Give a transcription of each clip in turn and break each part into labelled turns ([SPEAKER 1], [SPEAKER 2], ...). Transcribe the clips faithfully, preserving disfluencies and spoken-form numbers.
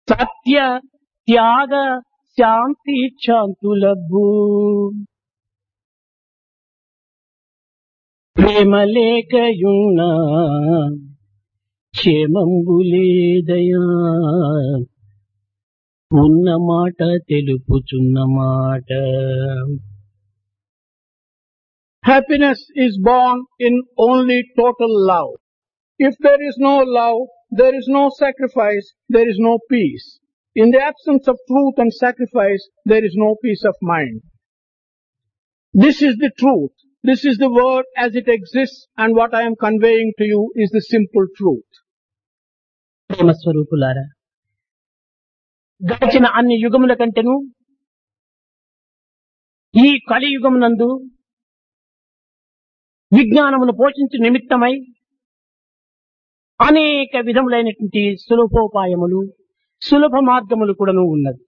[SPEAKER 1] సత్య త్యాగ శాంతి శాంతులబ్బు ప్రేమ లేకయున్న క్షేమంబులేదయా ఉన్న మాట తెలుపుచున్న మాట.
[SPEAKER 2] Happiness is born in only total love. If there is no love, there is no sacrifice, there is no peace. In the absence of truth and sacrifice, there is no peace of mind. This is the truth. This is the word as it exists, and what I am conveying to you is the simple truth.
[SPEAKER 1] ప్రేమ స్వరూపులారా, గడిచిన అన్ని యుగముల కంటేను ఈ కలియుగమునందు విజ్ఞానమును పోషించు నిమిత్తమై అనేక విధములైనటువంటి సులభోపాయములు సులభ మార్గములు కూడాను ఉన్నది.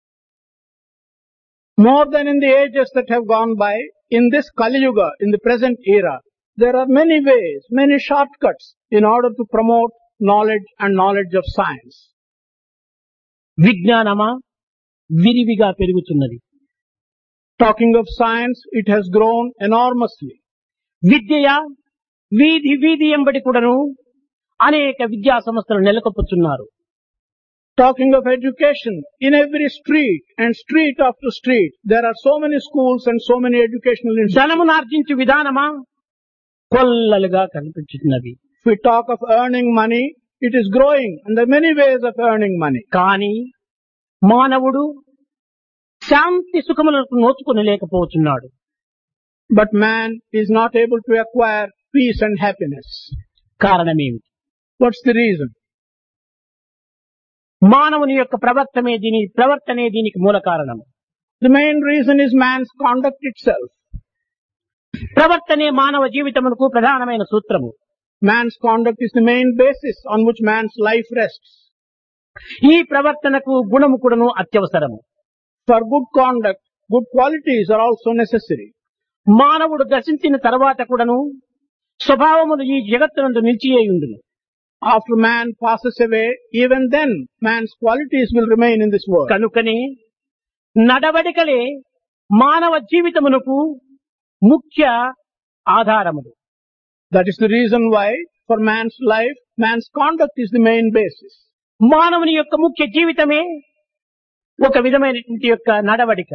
[SPEAKER 2] More than in the ages that have gone by, in this Kali Yuga, in the present era, there are many ways, many shortcuts in order to promote knowledge and knowledge of science.
[SPEAKER 1] విజ్ఞానమా విరివిగా పెరుగుతున్నది.
[SPEAKER 2] Talking of science, it has grown enormously.
[SPEAKER 1] విద్య వీధి వీధి ఎంబడి కూడాను అనేక విద్యా సంస్థలు నెలకొల్పుతున్నారు.
[SPEAKER 2] Talking of education, in every street and street after street, there are so many schools and so many educational institutions.
[SPEAKER 1] ధనమును ఆర్జించు విధానమా కొల్లలుగా కనిపించుతున్నది.
[SPEAKER 2] If we talk of earning money, it is growing, and there are many ways of earning money.
[SPEAKER 1] కానీ మానవుడు శాంతి సుఖములకు నోచుకొని లేకపోతున్నాడు.
[SPEAKER 2] But man is not able to acquire peace and happiness.
[SPEAKER 1] కారణమేమిటి?
[SPEAKER 2] What's the reason?
[SPEAKER 1] మానవుని యొక్క ప్రవర్తనే దీని ప్రవర్తనే దీనికి మూల కారణం.
[SPEAKER 2] The main reason is man's conduct itself.
[SPEAKER 1] ప్రవర్తనే మానవ జీవితమునకు ప్రధానమైన సూత్రము.
[SPEAKER 2] Man's conduct is the main basis on which man's life rests.
[SPEAKER 1] ఈ ప్రవర్తనకు గుణము కూడాను అత్యవసరము.
[SPEAKER 2] For good conduct, good qualities are also necessary.
[SPEAKER 1] మానవుడు దర్శించిన తర్వాత కూడాను స్వభావములు ఈ జగత్తునందు నిలిచియేయుండును.
[SPEAKER 2] After man passes away, even then man's qualities will remain in this world.
[SPEAKER 1] కనుకనే నడవడికలే మానవ జీవితమునకు ముఖ్య ఆధారములు.
[SPEAKER 2] That is the reason why for man's life, man's conduct is the main basis.
[SPEAKER 1] మానవుని యొక్క ముఖ్య జీవితమే ఒక విధమైనటువంటి యొక్క నడవడిక.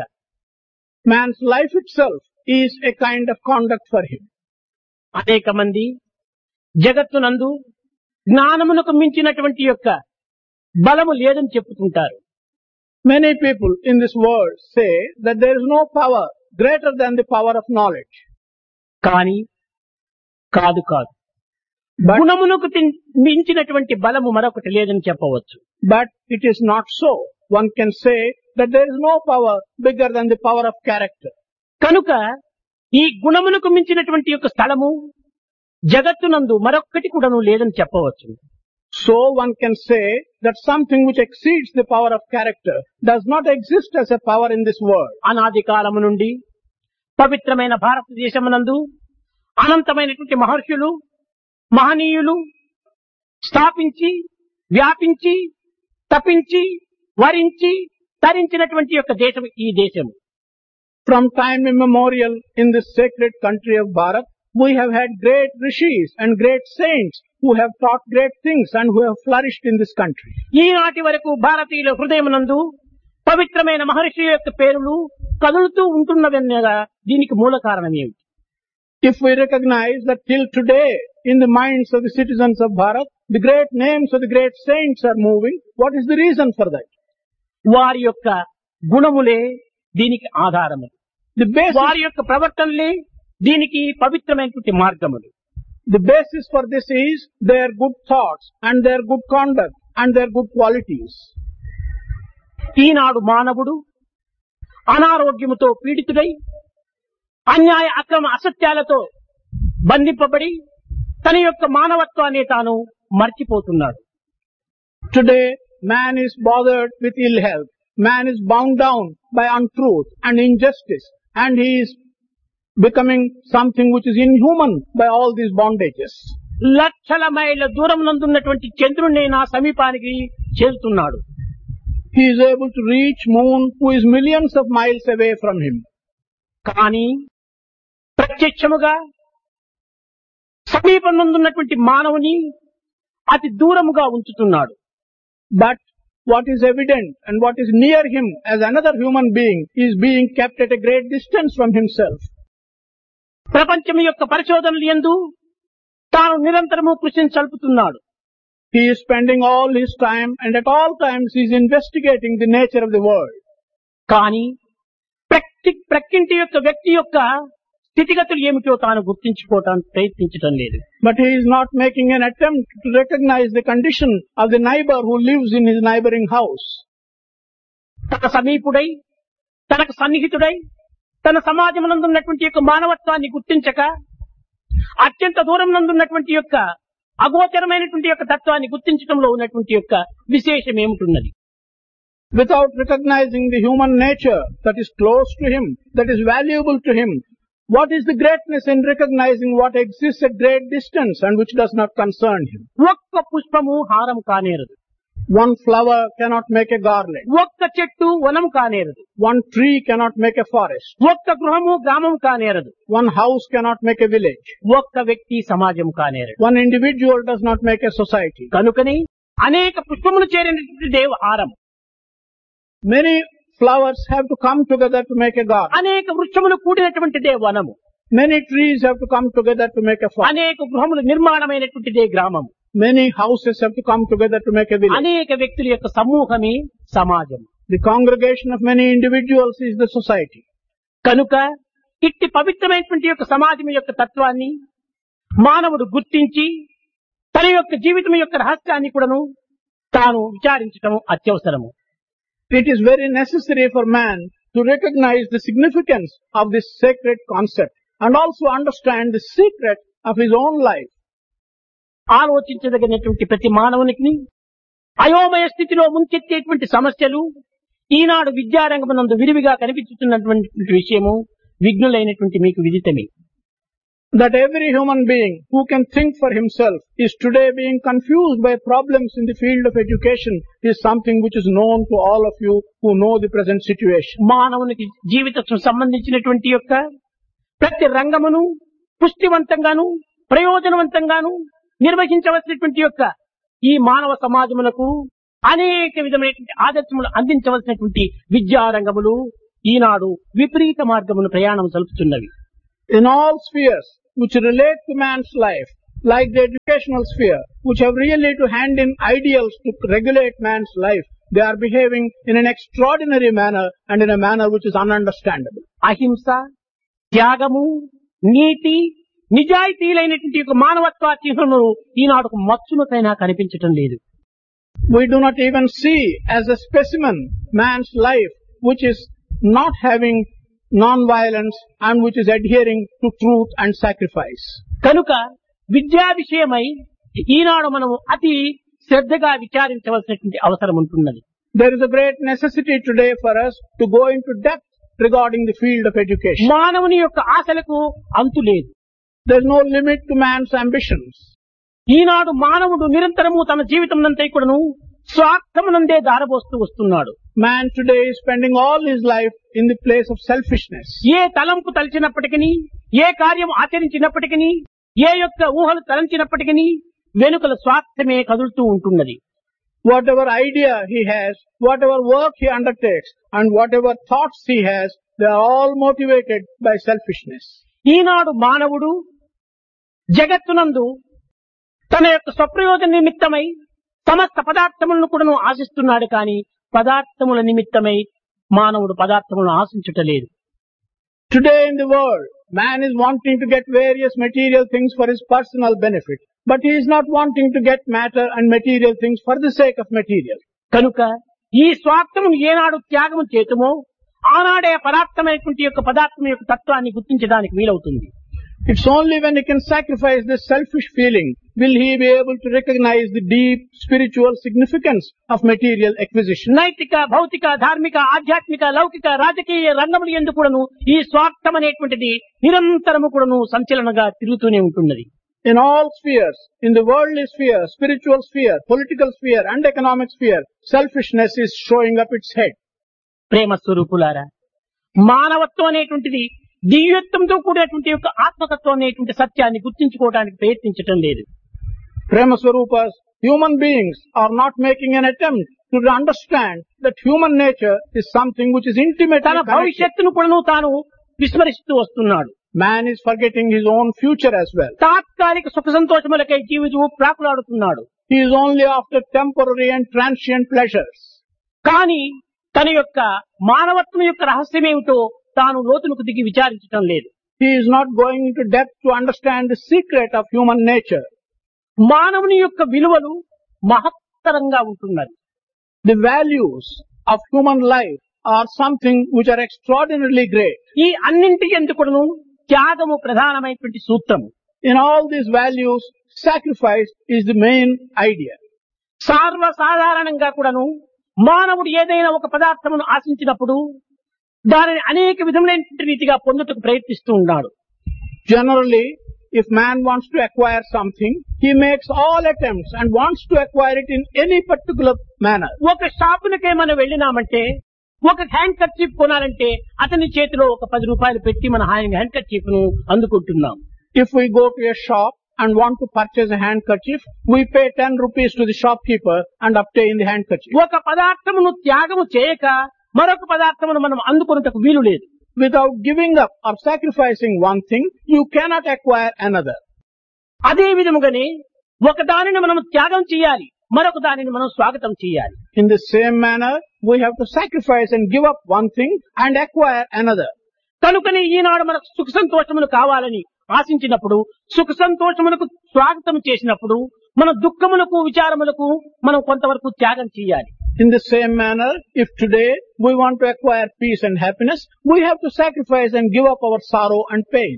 [SPEAKER 2] Man's life itself is a kind of conduct for him.
[SPEAKER 1] అనేక మంది జగత్తునందు జ్ఞానమునకు మించినటువంటి యొక్క బలము లేదని చెప్పుతుంటారు.
[SPEAKER 2] Many people in this world say that there is no power greater than the power of knowledge.
[SPEAKER 1] కానీ కాదు కాదు గుణమునకు మించినటువంటి బలము మరొకటి లేదని చెప్పవచ్చు.
[SPEAKER 2] But it is not so. One can say that there is no power bigger than the power of character.
[SPEAKER 1] కనుక ఈ గుణమునకు మించినటువంటి యొక్క స్థలము జగత్తునందు మరొక్కటి కూడాను లేదని చెప్పవచ్చు.
[SPEAKER 2] So one can say that something which exceeds the power of character does not exist as a power in this world.
[SPEAKER 1] అనాది కాలము నుండి పవిత్రమైన భారతదేశమునందు అనంతమైనటువంటి మహర్షులు మహనీయులు స్థాపించి వ్యాపించి తపించి వరించి తరించినటువంటి యొక్క దేశం ఈ దేశం.
[SPEAKER 2] From time immemorial in this sacred country of Bharat, we have had great rishis and great saints who have taught great things and who have flourished in this country.
[SPEAKER 1] ఈనాటి వరకు భారతీయుల హృదయమునందు పవిత్రమైన మహర్షుల యొక్క పేరులు కదులుతూ ఉంటున్నవన్నగా దీనికి మూల కారణం ఏమిటి?
[SPEAKER 2] If we recognize that till today in the minds of the citizens of Bharat, the great names of the great saints are moving, what is the reason for that?
[SPEAKER 1] వారి యొక్క గుణములే దీనికి ఆధారము.
[SPEAKER 2] The basis,
[SPEAKER 1] వారి యొక్క ప్రవర్తనలే దీనికి పవిత్రమైనటువంటి మార్గములు.
[SPEAKER 2] The basis for this is their good thoughts and their good conduct and their good qualities.
[SPEAKER 1] ఈనాడు మానవుడు అనారోగ్యముతో పీడితుడై అన్యాయ అక్రమ అసత్యాలతో బంధింపబడి తన యొక్క మానవత్వాన్ని తాను మర్చిపోతున్నాడు.
[SPEAKER 2] Today, man is bothered with ill health. Man is bound down by untruth and injustice, and he is becoming something which is inhuman by all these bondages.
[SPEAKER 1] లక్షల మైళ్ళ దూరం నందున్నటువంటి చంద్రుణ్ణి నా సమీపానికి చేరుతున్నాడు.
[SPEAKER 2] He is able to reach moon who is millions of miles away from him.
[SPEAKER 1] కానీ ప్రత్యక్షముగా సమీపమున్నటువంటి మానవుని అతి దూరముగా ఉంచుతున్నాడు.
[SPEAKER 2] But what is evident and what is near him as another human being is being kept at a great distance from himself.
[SPEAKER 1] ప్రపంచం యొక్క పరిశోధనలు యందు తాను నిరంతరము కృషిని సల్పుతున్నాడు.
[SPEAKER 2] He is spending all his time and at all times he is investigating the nature of the world.
[SPEAKER 1] కానీ ప్రతి ప్రక్కింటి యొక్క వ్యక్తి యొక్క స్థితిగతులు ఏమిటో తాను గుర్తించుకోవటానికి ప్రయత్నించడం లేదు.
[SPEAKER 2] But he is not making an attempt to recognize the condition of the neighbor who lives in his neighboring house.
[SPEAKER 1] తన సమీపుడై తనకు సన్నిహితుడై తన సమాజమునందున్నటువంటి యొక్క మానవత్వాన్ని గుర్తించక అత్యంత దూరం నందున్నటువంటి యొక్క అగోచరమైనటువంటి యొక్క తత్వాన్ని గుర్తించడంలో ఉన్నటువంటి యొక్క విశేషం ఏమిటున్నది?
[SPEAKER 2] Without recognizing the human nature that is close to him, that is valuable to him, what is the greatness in recognizing what exists at great distance and which does not concern him?
[SPEAKER 1] ఒక్క పుష్పము హారం కానేరదు.
[SPEAKER 2] One flower cannot make a garland.
[SPEAKER 1] ఒక్క చెట్టు వనం కానేరదు.
[SPEAKER 2] One tree cannot make a forest.
[SPEAKER 1] ఒక్క గృహము గ్రామం కానేరదు.
[SPEAKER 2] One house cannot make a village.
[SPEAKER 1] ఒక్క వ్యక్తి సమాజం కానేరదు.
[SPEAKER 2] One individual does not make a society.
[SPEAKER 1] కనుకని అనేక పుష్పములు చేరినటువంటి దేవ హారం,
[SPEAKER 2] Many flowers have to come together to make a garden.
[SPEAKER 1] అనేక వృక్షములు కూడినటువంటిదే వనము,
[SPEAKER 2] Many trees have to come together to make a forest.
[SPEAKER 1] అనేక గృహములు నిర్మాణమైనటువంటిదే గ్రామము,
[SPEAKER 2] Many houses have to come together to make a village.
[SPEAKER 1] అనేక వ్యక్తుల యొక్క సమూహమే సమాజం.
[SPEAKER 2] The congregation of many individuals is the society.
[SPEAKER 1] కనుక ఇట్టి పవిత్రమైనటువంటి యొక్క సమాజం యొక్క తత్వాన్ని మానవుడు గుర్తించి తన యొక్క జీవితం యొక్క రహస్యాన్ని కూడాను తాను విచారించడం అత్యవసరము.
[SPEAKER 2] It is very necessary for man to recognize the significance of this sacred concept and also understand the secret of his own life.
[SPEAKER 1] ఆలోచించదగినటువంటి ప్రతి మానవునికి అయోమయ స్థితిలో ముంచెత్తేటువంటి సమస్యలు ఈనాడు విద్యారంగమునందు విరివిగా కనిపించుతున్నటువంటి విషయము విఘ్నులైనటువంటి మీకు విదితమే.
[SPEAKER 2] That every human being who can think for himself is today being confused by problems in the field of education is something which is known to all of you who know the present situation.
[SPEAKER 1] మానవునికి జీవితం సంబంధించినటువంటి యొక్క ప్రతి రంగమును పుష్టివంతంగాను ప్రయోజనవంతంగాను నిర్వహించవలసినటువంటి యొక్క ఈ మానవ సమాజములకు అనేక విధమైనటువంటి ఆదర్శములు అందించవలసినటువంటి విద్యారంగములు ఈనాడు విపరీత మార్గమును ప్రయాణం సలుపుతున్నవి.
[SPEAKER 2] In all spheres which relate to man's life, like the educational sphere, which have really to hand in ideals to regulate man's life, they are behaving in an extraordinary manner and in a manner which is ununderstandable.
[SPEAKER 1] అహింస, త్యాగము, నీతి, నిజాయితీలైనటువంటి యొక్క మానవత్వ చిహ్నములు ఈనాడు మచ్చునకైనా కనిపించటం లేదు.
[SPEAKER 2] We do not even see as a specimen man's life which is not having non-violence and which is adhering to truth and sacrifice.
[SPEAKER 1] కనుక విద్యా విషయమై ఈనాడు మనము అతి శ్రద్ధగా విచారించవలసినటువంటి అవసరం ఉంటున్నది.
[SPEAKER 2] There is a great necessity today for us to go into depth regarding the field of education.
[SPEAKER 1] మానవుని యొక్క ఆశలకు అంతు లేదు.
[SPEAKER 2] There is no limit to man's ambitions.
[SPEAKER 1] ఈనాడు మానవుడు నిరంతరము తన జీవితం నంతా కూడాను స్వార్థమునందే దారబోస్తూ వస్తున్నాడు.
[SPEAKER 2] Man today is spending all his life in the place of selfishness.
[SPEAKER 1] ఏ తలంపు తలచినప్పటికీ, ఏ కార్యం ఆచరించినప్పటికీ, ఏ యొక్క ఊహలు తలంచినప్పటికీ వెనుకల స్వార్థమే కదులుతూ ఉంటున్నది.
[SPEAKER 2] Whatever idea he has, whatever work he undertakes, and whatever thoughts he has, they are all motivated by selfishness.
[SPEAKER 1] ఈనాడు మానవుడు జగత్తునందు తన యొక్క స్వప్రయోజన నిమిత్తమై సమస్త పదార్థములను కూడాను ఆశిస్తున్నాడు, కానీ పదార్థముల నిమిత్తమై మానవుడు పదార్థములను ఆశించుటలేదు.
[SPEAKER 2] Today in the world, man is wanting to get various material things for his personal benefit, but he is not wanting to get matter and material things for the sake of material.
[SPEAKER 1] కనుక ఈ స్వార్థమును ఏనాడు త్యాగము చేతుమో ఆనాడే పదార్థమైనటువంటి యొక్క పదార్థం యొక్క తత్వాన్ని గుర్తించడానికి వీలవుతుంది.
[SPEAKER 2] It's only when he can sacrifice this selfish feeling will he be able to recognize the deep spiritual significance of material acquisition.
[SPEAKER 1] నైతిక, భౌతిక, ధార్మిక, ఆధ్యాత్మిక, లౌకిక, రాజకీయ రంగములు యందు కూడాను ఈ స్వార్థం అనేటువంటిది నిరంతరము కూడాను సంచలనంగా తిరుగుతూనే ఉంటున్నది.
[SPEAKER 2] In all spheres, in the worldly sphere, spiritual sphere, political sphere and economic sphere, selfishness is showing up its head.
[SPEAKER 1] ప్రేమ స్వరూపులారా, మానవత్వం అనేటువంటిది దివ్యత్వంతో కూడినటువంటి యొక్క ఆత్మతత్వం అనేటువంటి సత్యాన్ని గుర్తించుకోవడానికి ప్రయత్నించటం లేదు.
[SPEAKER 2] Prema Swarupas, human beings are not making an attempt to understand that human nature is something which is intimately
[SPEAKER 1] తన
[SPEAKER 2] connected.
[SPEAKER 1] భవిష్యత్తును కూడా తాను విస్మరిస్తూ వస్తున్నాడు.
[SPEAKER 2] Man is forgetting his own future as well.
[SPEAKER 1] తాత్కాలిక సుఖ సంతోషములకై జీవితము ప్రాకులాడుతున్నాడు.
[SPEAKER 2] He is only after temporary and transient pleasures.
[SPEAKER 1] కానీ తన యొక్క మానవత్వం యొక్క రహస్యమేమిటో తాను లోతులకు దిగి విచారించటం లేదు.
[SPEAKER 2] He is not going into depth to understand the secret of human nature.
[SPEAKER 1] మానవుని యొక్క విలువలు మహత్తరంగా ఉంటున్నది.
[SPEAKER 2] The values of human life are something which are extraordinarily great.
[SPEAKER 1] ఈ అన్నింటి ఎందుకును త్యాగము ప్రధానమైనటువంటి సూత్రము.
[SPEAKER 2] In all these values, sacrifice is the main idea.
[SPEAKER 1] సర్వసాధారణంగా కూడాను మానవుడు ఏదైనా ఒక పదార్థమును ఆశించినప్పుడు దానిని అనేక విధములైన రీతిగా పొందుటకు ప్రయత్నిస్తూ ఉన్నాడు.
[SPEAKER 2] Generally, if man wants to acquire something, he makes all attempts and wants to acquire it in any particular manner.
[SPEAKER 1] ఒక షాపులకే మనం వెళ్ళినామంటే, ఒక హ్యాండ్ కర్చీఫ్ కొనాలంటే అతని చేతిలో ఒక పది రూపాయలు పెట్టి మన హ్యాండ్ కర్చీఫ్ ను అందుకుంటున్నాం.
[SPEAKER 2] If we go to a shop and want to purchase a handkerchief, we pay ten rupees to the shopkeeper and obtain the handkerchief.
[SPEAKER 1] ఒక పదార్థమును త్యాగము చేయక మరొక పదార్థమును మనం అందుకొనుటకు వీలు లేదు.
[SPEAKER 2] Without giving up or sacrificing one thing, you cannot acquire another.
[SPEAKER 1] అదే విధముగానే ఒక దానిని మనం త్యాగం చేయాలి, మరొక దానిని మనం స్వాగతం చేయాలి.
[SPEAKER 2] In the same manner, we have to sacrifice and give up one thing and acquire another.
[SPEAKER 1] కనుకనే ఈనాడు మనకు సుఖ సంతోషములు కావాలని ఆశించినప్పుడు, సుఖ సంతోషములకు స్వాగతం చేసినప్పుడు, మన దుఃఖములకు విచారములకు మనం కొంతవరకు త్యాగం చేయాలి.
[SPEAKER 2] In the same manner, if today we want to acquire peace and happiness, we have to sacrifice and give up our sorrow and pain.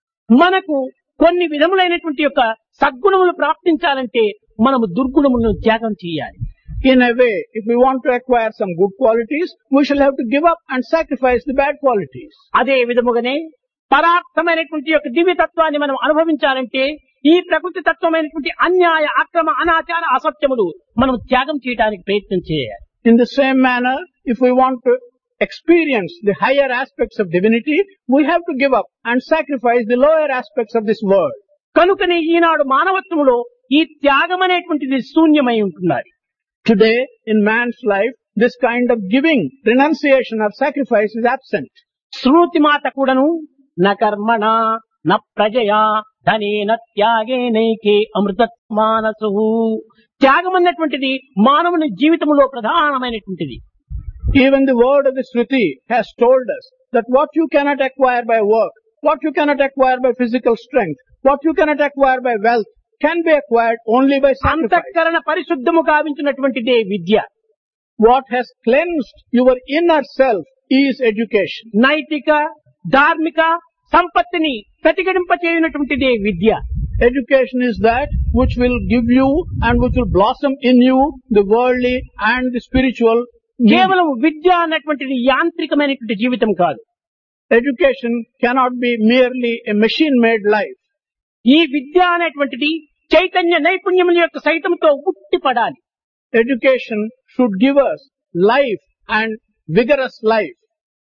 [SPEAKER 1] మనకు కొన్ని విధములైనటువంటి యొక్క సద్గుణములు ప్రాప్తించాలంటే మనము దుర్గుణములను త్యాగం చేయాలి.
[SPEAKER 2] In a way, if we want to acquire some good qualities, we shall have to give up and sacrifice the bad qualities.
[SPEAKER 1] అదే విధముగానే పరార్థమైనటువంటి యొక్క దివ్యతత్వాన్ని మనం అనుభవించాలంటే ఈ ప్రకృతి తత్వమైనటువంటి అన్యాయ అక్రమ అనాచార అసత్యములు మనం త్యాగం చేయడానికి ప్రయత్నం చేయాలి.
[SPEAKER 2] In the same manner, if we want to experience the higher aspects of divinity, we have to give up and sacrifice the lower aspects of this world.
[SPEAKER 1] కనుకనే ఈనాడు మానవత్వములో ఈ త్యాగం అనేటువంటిది శూన్యమై ఉంటున్నది.
[SPEAKER 2] Today, in man's life, this kind of giving, renunciation or sacrifice is absent.
[SPEAKER 1] శృతి మాత కూడాను న కర్మణ న ప్రజయా ధనేన త్యాగేనైకే అమృతత్మానసు. త్యాగం అన్నటువంటిది మానవుని జీవితంలో ప్రధానమైనటువంటిది.
[SPEAKER 2] Even the word of the Shruti has told us that what you cannot acquire by work, what you cannot acquire by physical strength, what you cannot acquire by wealth, can be acquired only by sacrifice.
[SPEAKER 1] అంతఃకరణ పరిశుద్ధము గావించినటువంటిదే విద్య.
[SPEAKER 2] What has cleansed your inner self is education.
[SPEAKER 1] నైతిక ధార్మిక సంపత్తిని ప్రతిఘటింపచేయునటువంటిదే విద్య.
[SPEAKER 2] Education is that which will give you and which will blossom in you the worldly and the spiritual.
[SPEAKER 1] కేవలం విద్య అన్నటువంటిది యాంత్రికమైనటువంటి జీవితం కాదు.
[SPEAKER 2] Education cannot be merely a machine-made life.
[SPEAKER 1] ఈ విద్య అనేటువంటిది చైతన్య నైపుణ్యముల యొక్క సైతంతో ఉట్టిపడాలి.
[SPEAKER 2] Education should give us life and vigorous life.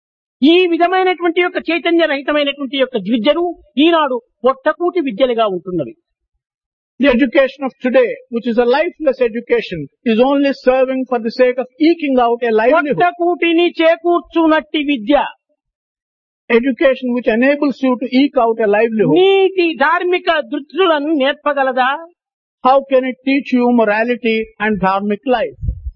[SPEAKER 1] ఈ విధమైనటువంటి యొక్క చైతన్య రహితమైనటువంటి యొక్క విద్యను ఈనాడు పొట్టకూటి విద్యలుగా ఉంటున్నవి.
[SPEAKER 2] The education of today, which is a lifeless education, is only serving for the sake of eking out a livelihood.
[SPEAKER 1] పొట్టకూటిని చేకూర్చునట్టి Vidya,
[SPEAKER 2] Education which enables you to eke out a livelihood.
[SPEAKER 1] నీతి ధార్మిక దృష్టులను నేర్పగలదా?
[SPEAKER 2] How can it teach you morality and dharmic life?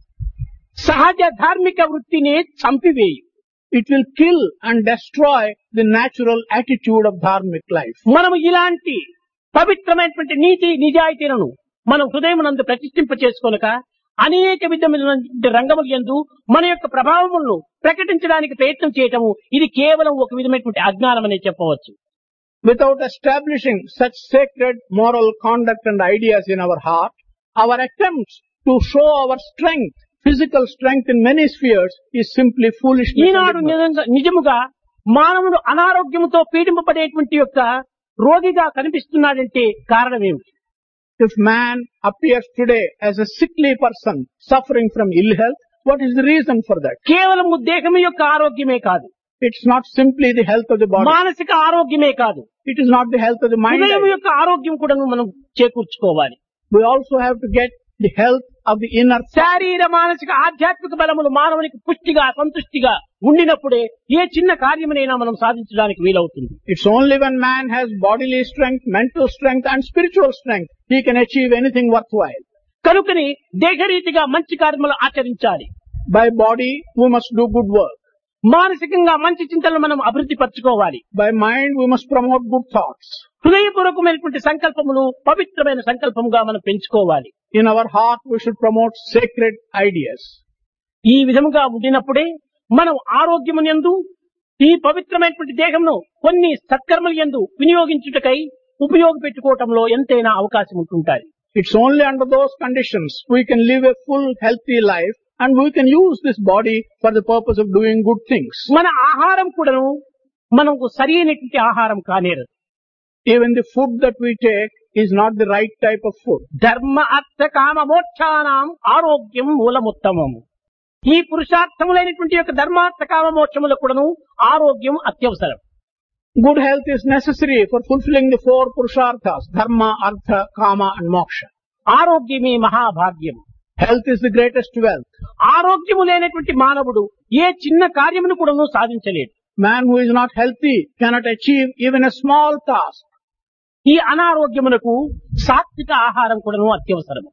[SPEAKER 1] సహజ ధార్మిక వృత్తిని చంపివేయి.
[SPEAKER 2] It will kill and destroy the natural attitude of dharmic life.
[SPEAKER 1] మనము ఇలాంటి పవిత్రమైనటువంటి నీతి నిజాయితీలను మనం హృదయమునందు ప్రతిష్ఠింప చేసుకొనక అనేక విధమైన రంగముల యందు మన యొక్క ప్రభావములను ప్రకటించడానికి ప్రయత్నం చేయటము ఇది కేవలం ఒక విధమైనటువంటి అజ్ఞానం అనే చెప్పవచ్చు.
[SPEAKER 2] Without establishing such sacred moral conduct and ideas in our heart, our attempts to show our strength, physical strength in many spheres is simply foolishness.
[SPEAKER 1] ఈనాడు నిజంగా నిజముగా మానవుడు అనారోగ్యంతో పీడింపబడేటువంటి యొక్క రోగిగా కనిపిస్తున్నాడంటే కారణం ఏమిటి?
[SPEAKER 2] If man appears today as a sickly person suffering from ill health, what is the reason for that?
[SPEAKER 1] కేవలము దేహం యొక్క ఆరోగ్యమే కాదు,
[SPEAKER 2] It's not simply the health of the body.
[SPEAKER 1] మానసిక ఆరోగ్యమే కాదు,
[SPEAKER 2] It is not the health of the mind.
[SPEAKER 1] హృదయం యొక్క ఆరోగ్యం కూడా మనం చేకూర్చుకోవాలి.
[SPEAKER 2] We also have to get the health of the inner self.
[SPEAKER 1] శారీర మానసిక ఆధ్యాత్మిక బలములు మానవునికి పుష్టిగా సంతుష్టిగా ఉండినప్పుడే ఏ చిన్న కార్యమునైనా మనం సాధించడానికి వీలవుతుంది.
[SPEAKER 2] It's only when man has bodily strength, mental strength and spiritual strength he can achieve anything worthwhile.
[SPEAKER 1] కనుకని దేహరీతిగా మంచి కార్యములు ఆచరించాలి.
[SPEAKER 2] By body we must do good work.
[SPEAKER 1] మానసికంగా మంచి చింతనలు మనం అభివృద్ధి పరచుకోవాలి.
[SPEAKER 2] By mind we must promote good thoughts.
[SPEAKER 1] హృదయపూర్వకమైనటువంటి సంకల్పములు పవిత్రమైన సంకల్పముగా మనం పెంచుకోవాలి.
[SPEAKER 2] In our heart we should promote sacred ideas.
[SPEAKER 1] ఈ విధముగా ఉండినప్పుడే మనం ఆరోగ్యమునందు ఈ పవిత్రమైనటువంటి దేహంను కొన్ని సత్కర్మల యందు వినియోగించుటకై ఉపయోగపెట్టుకోవటంలో ఎంతైనా అవకాశం ఉంటుంటాయి.
[SPEAKER 2] It's only under those conditions we can live a full healthy life and we can use this body for the purpose of doing good things.
[SPEAKER 1] మన ఆహారం కూడాను మనకు సరైనటువంటి ఆహారం కానేరదు.
[SPEAKER 2] Even the food that we take is not the right type of food.
[SPEAKER 1] ధర్మ అర్థ కామ మోక్షానాం ఆరోగ్యం మూలముత్తమము. ఈ పురుషార్థములైనటువంటి యొక్క ధర్మార్థ కామ మోక్షములకు కూడాను ఆరోగ్యం అత్యవసరం.
[SPEAKER 2] Good health is necessary for fulfilling the four purusharthas, dharma, artha, kama and moksha.
[SPEAKER 1] ఆరోగ్యమే మహాభాగ్యం.
[SPEAKER 2] Health is the greatest wealth.
[SPEAKER 1] ఆరోగ్యము లేనటువంటి మానవుడు ఏ చిన్న కార్యమును కూడాను సాధించలేడు.
[SPEAKER 2] Man who is not healthy cannot achieve even a small task.
[SPEAKER 1] ఈ అనారోగ్యమునకు సాత్విక ఆహారం కూడాను అత్యవసరం.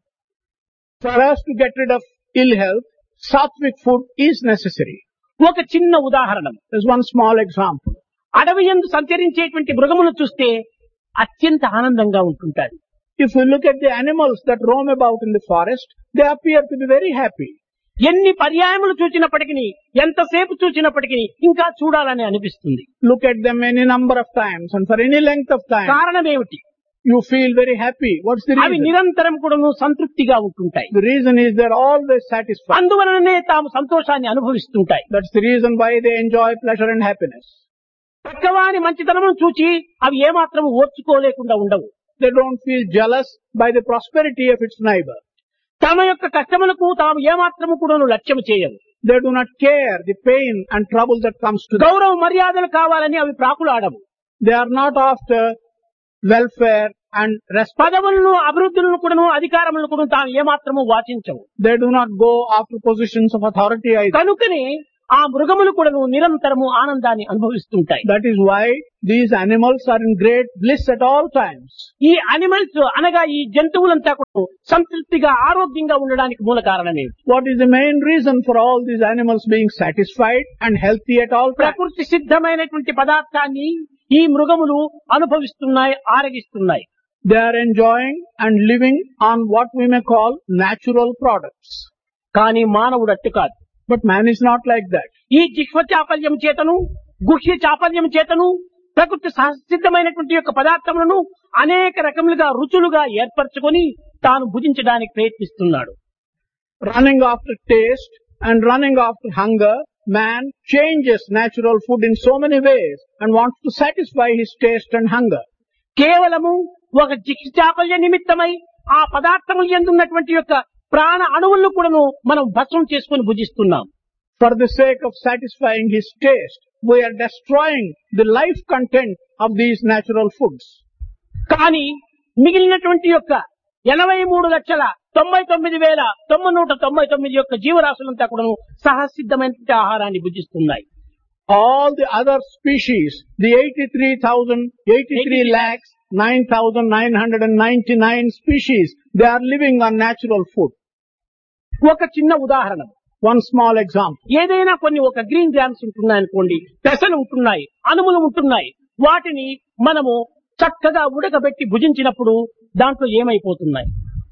[SPEAKER 2] For us to get rid of ill health, sattvic food is necessary.
[SPEAKER 1] ఒక చిన్న ఉదాహరణ,
[SPEAKER 2] There's one small example.
[SPEAKER 1] అడవి యందు సంచరించేటువంటి మృగములను చూస్తే అత్యంత ఆనందంగా ఉంటుంటారు.
[SPEAKER 2] If we look at the animals that roam about in the forest, they appear to be very happy.
[SPEAKER 1] ఎన్ని పర్యాయములు చూచినప్పటికీ ఎంతసేపు చూచినప్పటికీ ఇంకా చూడాలని అనిపిస్తుంది.
[SPEAKER 2] Look at them any number of times and for any length of time.
[SPEAKER 1] కారణం ఏమిటి?
[SPEAKER 2] You feel very happy. What's the
[SPEAKER 1] అవి
[SPEAKER 2] reason?
[SPEAKER 1] నిరంతరం కూడాను సంతృప్తిగా ఉంటుంటాయి.
[SPEAKER 2] The reason is they're always satisfied.
[SPEAKER 1] అందువలననే తాము సంతోషాన్ని అనుభవిస్తుంటాయి.
[SPEAKER 2] That's the reason why they enjoy pleasure and happiness.
[SPEAKER 1] పక్కవాని మంచితనమును చూచి అవి ఏమాత్రం ఓర్చుకోలేకుండా ఉండవు.
[SPEAKER 2] They don't feel jealous by the prosperity of its neighbor.
[SPEAKER 1] తమ యొక్క కష్టములకు తాము ఏమాత్రము కూడాను లక్ష్యము చేయవు.
[SPEAKER 2] They do not care the pain and trouble that comes to them.
[SPEAKER 1] గౌరవ మర్యాదలు కావాలని అవి ప్రాకులాడవు.
[SPEAKER 2] They are not after welfare and respect.
[SPEAKER 1] పదవులను అభివృద్ధులను కూడాను అధికారములను కూడా తాము ఏమాత్రము వాచించవు.
[SPEAKER 2] They do not go after positions of authority either.
[SPEAKER 1] కనుకనే ఆ మృగములు కూడాను నిరంతరము ఆనందాన్ని అనుభవిస్తుంటాయి.
[SPEAKER 2] That is why these animals are in great bliss at all times.
[SPEAKER 1] ఈ అనిమల్స్ అనగా ఈ జంతువులంతా కూడా సంతృప్తిగా ఆరోగ్యంగా ఉండడానికి మూల కారణమే.
[SPEAKER 2] What is the main reason for all these animals being satisfied and healthy at all times?
[SPEAKER 1] ప్రకృతి సిద్ధమైనటువంటి పదార్థాన్ని ఈ మృగములు అనుభవిస్తున్నాయి, ఆరగిస్తున్నాయి.
[SPEAKER 2] They are enjoying and living on what we may call natural products.
[SPEAKER 1] కానీ మానవుడు అట్టు కాదు.
[SPEAKER 2] But man is not like that.
[SPEAKER 1] ఈ జిహ్వ చాపల్యం చేతను గుహ్య చాపల్యం చేతను ప్రకృతి సహసిద్ధమైనటువంటి యొక్క పదార్థములను అనేక రకములుగా రుచులుగా ఏర్పరచుకొని తాను భుజించడానికి ప్రయత్నిస్తున్నాడు.
[SPEAKER 2] Running after taste and running after hunger, man changes natural food in so many ways and wants to satisfy his taste and hunger.
[SPEAKER 1] కేవలము ఒక జిహ్వ చాపల్య నిమిత్తమై ఆ పదార్థములు ఎందున్నటువంటి యొక్క ప్రాణ అణువులను కూడాను మనం భస్మం చేసుకుని భుజిస్తున్నాం.
[SPEAKER 2] For the sake of satisfying his taste, we are destroying the life content of these natural foods.
[SPEAKER 1] కానీ మిగిలినటువంటి యొక్క ఎనభై మూడు లక్షల తొంభై తొమ్మిది వేల తొమ్మిది నూట తొంభై తొమ్మిది యొక్క జీవరాశులంతా కూడాను సహసిద్ధమైన ఆహారాన్ని భుజిస్తున్నాయి.
[SPEAKER 2] All the other species, the eighty-three thousand, eighty-three lakhs, nine thousand nine hundred ninety-nine species, they are living on natural food.
[SPEAKER 1] ఒక చిన్న ఉదాహరణ,
[SPEAKER 2] One small example.
[SPEAKER 1] ఏదైనా కొన్ని ఒక గ్రీన్ గ్రామ్స్ ఉంటున్నాయి అనుకోండి, పెసలు ఉంటున్నాయి, అనుములు ఉంటున్నాయి. వాటిని మనము చక్కగా ఉడకబెట్టి భుజించినప్పుడు దాంట్లో ఏమైపోతున్నాయి?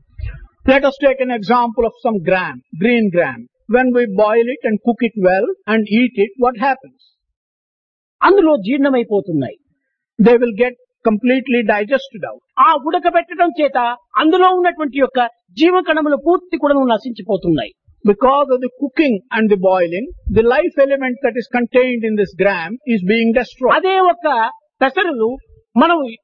[SPEAKER 2] Let us take an example of some gram, green gram. When we boil it and cook it well and eat it, what happens?
[SPEAKER 1] అందులో జీర్ణమైపోతున్నాయి.
[SPEAKER 2] They will get completely digested out.
[SPEAKER 1] ఆ ఉడకబెట్టడం చేత అందులో ఉన్నటువంటి యొక్క జీవకణములు పూర్తి కూడా నశించిపోతున్నాయి.
[SPEAKER 2] Because of the cooking and the boiling, the life element that is contained in this gram is being destroyed.
[SPEAKER 1] అదే ఒక పెసరులు మనం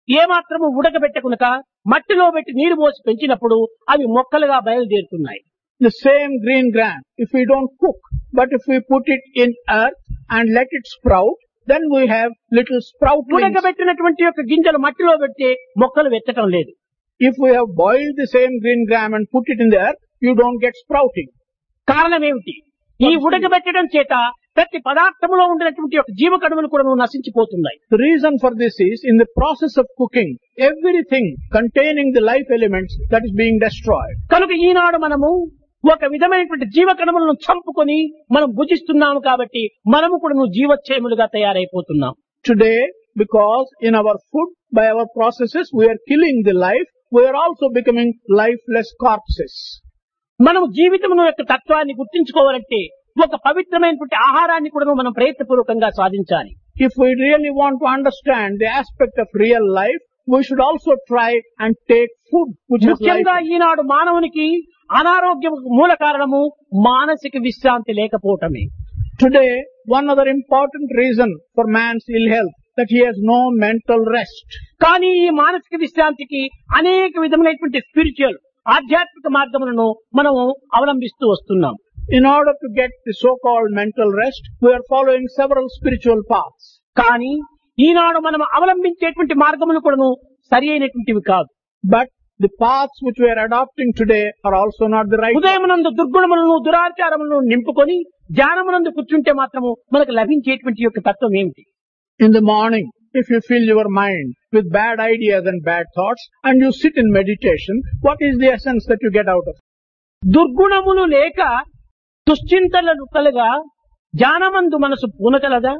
[SPEAKER 1] ఏమాత్రము ఉడకబెట్టకునక మట్టిలో పెట్టి నీరు పోసి పెంచినప్పుడు అవి మొక్కలుగా బయలుదేరుతున్నాయి.
[SPEAKER 2] The same green gram, if we don't cook, but if we put it in earth and let it sprout, then we have little sproutlings.
[SPEAKER 1] ఉడకబెట్టినటువంటి యొక్క గింజలు మట్టిలో పెడితే మొక్కలు వెచ్చటం లేదు.
[SPEAKER 2] If we have boiled the same green gram and put it in the earth, you don't get sprouting.
[SPEAKER 1] కారణం ఏమిటి? ఈ ఉడకబెట్టడం చేత ప్రతి పదార్థంలో ఉండినటువంటి యొక్క జీవకణములు కూడా నశించిపోతున్నాయి.
[SPEAKER 2] The reason for this is, in the process of cooking, everything containing the life elements that is being destroyed.
[SPEAKER 1] కనుక ఈనాడు మనము ఒక విధమైనటువంటి జీవకణములను చంపుకొని మనం భుజిస్తున్నాము కాబట్టి మనము కూడా జీవోచ్ఛేములుగా తయారైపోతున్నాం.
[SPEAKER 2] Today, because in our food, by our processes, we are killing the life, we are also becoming lifeless corpses.
[SPEAKER 1] మనం జీవితమును యొక్క తత్వాన్ని గుర్తించుకోవాలంటే ఒక పవిత్రమైనటువంటి ఆహారాన్ని కూడా మనం ప్రయత్నపూర్వకంగా సాధించాలి.
[SPEAKER 2] If we really want to understand the aspect of real life, we should also try and take food which is
[SPEAKER 1] ముఖ్యంగా
[SPEAKER 2] life.
[SPEAKER 1] ఈనాడు మానవునికి అనారోగ్యం మూల కారణము మానసిక విశ్రాంతి లేకపోవటమే.
[SPEAKER 2] Today, one other important reason for man's ill health, that he has no mental rest.
[SPEAKER 1] కానీ ఈ మానసిక విశ్రాంతికి అనేక విధమైనటువంటి స్పిరిచువల్ ఆధ్యాత్మిక మార్గములను మనము అవలంబిస్తూ వస్తున్నాం.
[SPEAKER 2] In order to get the so-called mental rest, we are following several spiritual paths.
[SPEAKER 1] కానీ ఈనాడు మనం అవలంబించేటువంటి మార్గములు కూడాను సరి అయినటువంటివి కాదు.
[SPEAKER 2] But the paths which we are adopting today are also not the right ones.
[SPEAKER 1] ఉదయమునందు దుర్గుణములను దురాచారములను నింపుకొని ధ్యానమునందు కూర్చుంటే మాత్రము మనకు లభించేటువంటి యొక్క తత్వం ఏమిటి?
[SPEAKER 2] In the morning, if you fill your mind with bad ideas and bad thoughts and you sit in meditation, what is the essence that you get out of it?
[SPEAKER 1] దుర్గుణములు లేక దుశ్చింతలను కలగా ధ్యానమందు మనసు పూనకలదా?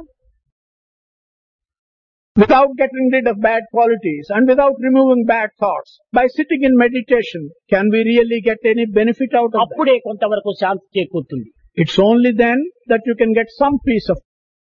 [SPEAKER 2] Without getting rid of bad qualities and without removing bad thoughts, by sitting in meditation, can we really get any benefit out of that?
[SPEAKER 1] అప్పుడే కొంతవరకు శాంతి చేకూరుతుంది.
[SPEAKER 2] It's only then that you can get some peace of.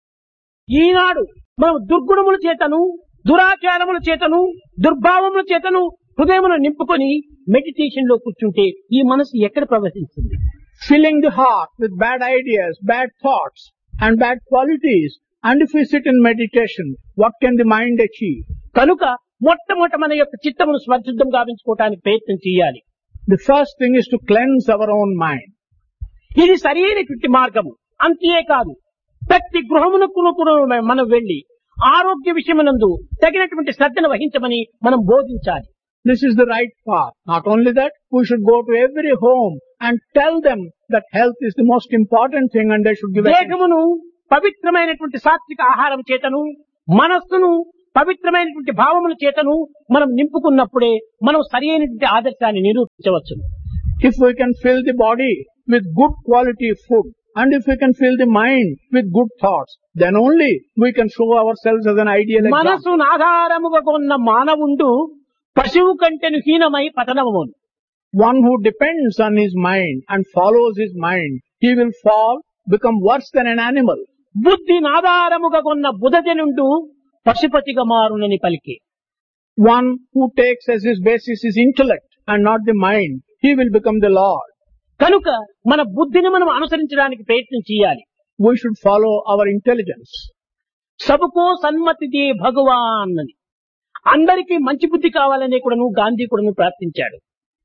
[SPEAKER 1] ఈనాడు మనం దుర్గుణముల చేతను దురాచారముల చేతను దుర్భావముల చేతను హృదయమును నింపుకొని meditation లో కూర్చుంటే ఈ మనసు ఎక్కడ ప్రవేశిస్తుంది?
[SPEAKER 2] Filling the heart with bad ideas, bad thoughts and bad qualities, and if we sit in meditation, what can the mind achieve?
[SPEAKER 1] కనుక మొట్టమొదట మన యొక్క చిత్తమును స్వచ్ఛుద్ధం గావించుకోవడానికి ప్రయత్నం చేయాలి.
[SPEAKER 2] The first thing is to cleanse our own mind.
[SPEAKER 1] ఇది సరైనటువంటి మార్గము. అంతేకాదు ప్రతి గృహమునకు కూడా మనం వెళ్లి ఆరోగ్య విషయమునందు తగినటువంటి శ్రద్ధను వహించమని మనం బోధించాలి.
[SPEAKER 2] This is the right path. Not only that, we should go to every home and tell them that health is the most important thing and they should give attention.
[SPEAKER 1] దేహమును పవిత్రమైనటువంటి సాత్విక ఆహారం చేతను మనస్సును పవిత్రమైనటువంటి భావముల చేతను మనం నింపుకున్నప్పుడే మనం సరి అయినటువంటి ఆదర్శాన్ని నిరూపించవచ్చు.
[SPEAKER 2] If we can fill the body with good quality food and if we can fill the mind with good thoughts, then only we can show ourselves as an ideal example.
[SPEAKER 1] మనసును ఆధారముగా ఉన్న మానవుండు పశువు కంటెను హీనమై పతనమును.
[SPEAKER 2] One who depends on his mind and follows his mind, he will fall, become worse than an animal.
[SPEAKER 1] బుద్ధి నాధారముగా ఉన్న బుధజనుండు పశుపతిగా మారునని పలికే.
[SPEAKER 2] One who takes as his basis his intellect and not the mind, he will become the Lord.
[SPEAKER 1] కనుక మన బుద్ధిని మనం అనుసరించడానికి ప్రయత్నం చేయాలి.
[SPEAKER 2] We should follow our intelligence.
[SPEAKER 1] సబకో సన్మతి they భగవాన్ అని అందరికీ మంచి బుద్ధి కావాలనే కూడాను గాంధీ కూడాను ప్రార్థించాడు.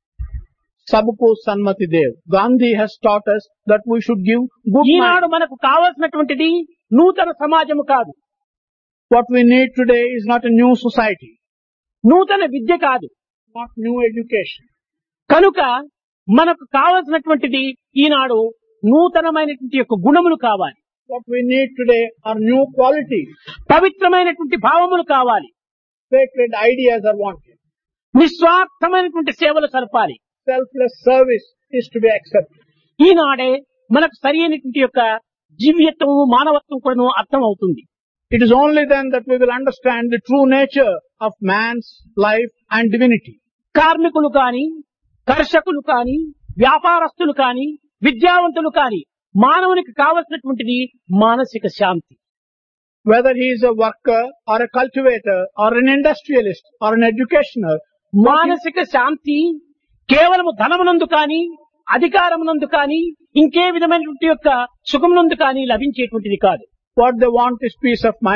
[SPEAKER 2] Sabko Sanmati Dev. Gandhi has taught us that we should give good
[SPEAKER 1] Eenadu
[SPEAKER 2] mind.
[SPEAKER 1] మనకు కావాల్సినటువంటిది నూతన సమాజము కాదు,
[SPEAKER 2] What we need today is not a new society,
[SPEAKER 1] నూతన విద్య కాదు.
[SPEAKER 2] not new education.
[SPEAKER 1] కనుక మనకు కావాల్సినటువంటిది ఈనాడు నూతనమైనటువంటి యొక్క గుణములు కావాలి,
[SPEAKER 2] What we need today are new qualities.
[SPEAKER 1] పవిత్రమైనటువంటి భావములు కావాలి,
[SPEAKER 2] Sacred ideas are wanted.
[SPEAKER 1] నిస్వార్థమైనటువంటి సేవలు సరపాలి.
[SPEAKER 2] Selfless service is to be accepted.
[SPEAKER 1] ఈనాడే మనకు సరి అయినటువంటి యొక్క జీవ్యత్వము మానవత్వం కూడాను అర్థం అవుతుంది.
[SPEAKER 2] It is only then that we will understand the true nature of man's life and divinity.
[SPEAKER 1] కార్మికులు కాని, కర్షకులు కాని, వ్యాపారస్తులు కాని, విద్యావంతులు కాని మానవునికి కావలసినటువంటిది మానసిక శాంతి.
[SPEAKER 2] Whether he is a worker or a cultivator or an industrialist or an educationer,
[SPEAKER 1] మానసిక శాంతి కేవలము ధనమునందు కాని, అధికారమునందు కాని, ఇంకే విధమైనటువంటి యొక్క సుఖమునందు కాని లభించేటువంటిది కాదు.
[SPEAKER 2] what they want is peace of mind.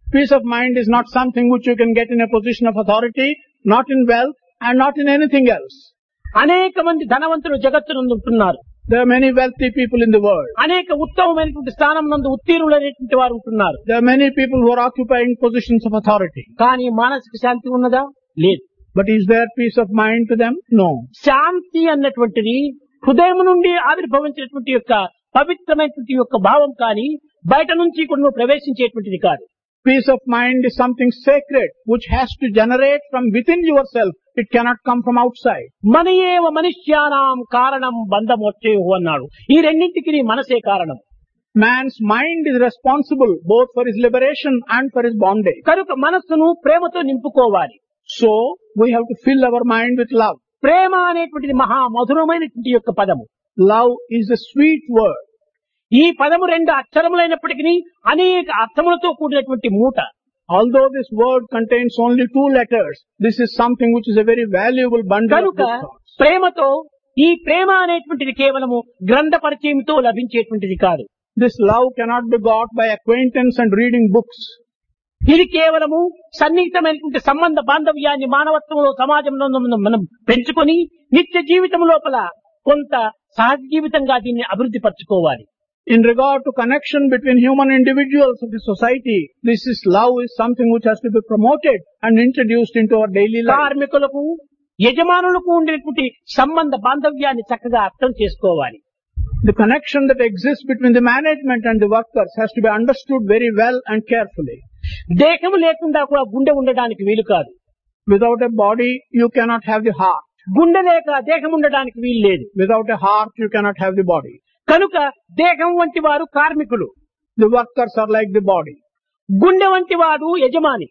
[SPEAKER 2] Peace of mind is not something which you can get in a position of authority, not in wealth, and not in anything else.
[SPEAKER 1] అనేక మంది ధనవంతులు జగత్తునందు ఉంటున్నారు.
[SPEAKER 2] There are many wealthy people in the world.
[SPEAKER 1] అనేక ఉత్తమమైనటువంటి స్థానం నందు ఉత్తీర్ణులైనటువంటి వారు ఉంటున్నారు.
[SPEAKER 2] There are many people who are occupying positions of authority.
[SPEAKER 1] కానీ మానసిక శాంతి ఉన్నదా? లేదు.
[SPEAKER 2] But is there peace of mind to them? No.
[SPEAKER 1] శాంతి అన్నటువంటిది హృదయం నుండి ఆవిర్భవించినటువంటి యొక్క పవిత్రమైనటువంటి యొక్క భావం కానీ బయట నుంచి కూడా ప్రవేశించేటువంటిది కాదు.
[SPEAKER 2] Peace of mind is something sacred which has to generate from within yourself. It cannot come from outside.
[SPEAKER 1] మనయేవ మనుష్యానాం కారణం బంధమోక్షయో అన్నాడు. ఈ రెండింటికి మనసే కారణం.
[SPEAKER 2] Man's mind is responsible both for his liberation and for his bondage.
[SPEAKER 1] కనుక మనస్సును ప్రేమతో నింపుకోవాలి.
[SPEAKER 2] So, we have to fill our mind with love.
[SPEAKER 1] ప్రేమ అనేటువంటిది మహా మధురమైనటువంటి యొక్క పదము.
[SPEAKER 2] Love is a sweet word.
[SPEAKER 1] ఈ పదము రెండు అక్షరములైనప్పటికీ అనేక అర్థములతో కూడినటువంటి మూట.
[SPEAKER 2] Although this word contains only two letters, this is something which is a very valuable bundle of
[SPEAKER 1] కనుక
[SPEAKER 2] good thoughts.
[SPEAKER 1] ప్రేమతో ఈ ప్రేమ అనేటువంటిది కేవలము గ్రంథ పరిచయంతో లభించేటువంటిది కాదు.
[SPEAKER 2] This love cannot be got by acquaintance and reading books.
[SPEAKER 1] ఇది కేవలము సన్నిహితమైనటువంటి సంబంధ బాంధవ్యాన్ని మానవత్వంలో సమాజంలో మనం పెంచుకొని నిత్య జీవితం లోపల కొంత సహజ జీవితంగా దీన్ని అభివృద్ధి పరచుకోవాలి.
[SPEAKER 2] In regard to connection between human individuals of the society, this is love is something which has to be promoted and introduced into our daily life.
[SPEAKER 1] కార్మికులకు యజమానులకు ఉండేటువంటి సంబంధ బాంధవ్యాన్ని చక్కగా అర్థం చేసుకోవాలి.
[SPEAKER 2] The connection that exists between the management and the workers has to be understood very well and carefully.
[SPEAKER 1] దేహం లేకుండా కూడా గుండె ఉండడానికి వీలు కాదు.
[SPEAKER 2] Without a body, you cannot have the heart.
[SPEAKER 1] గుండె లేక దేహం ఉండడానికి వీలు లేదు.
[SPEAKER 2] Without a heart, you cannot have the body.
[SPEAKER 1] కనుక దేహం వంటి వారు కార్మికులు.
[SPEAKER 2] The workers are like the body.
[SPEAKER 1] గుండె వంటి వాడు యజమాని.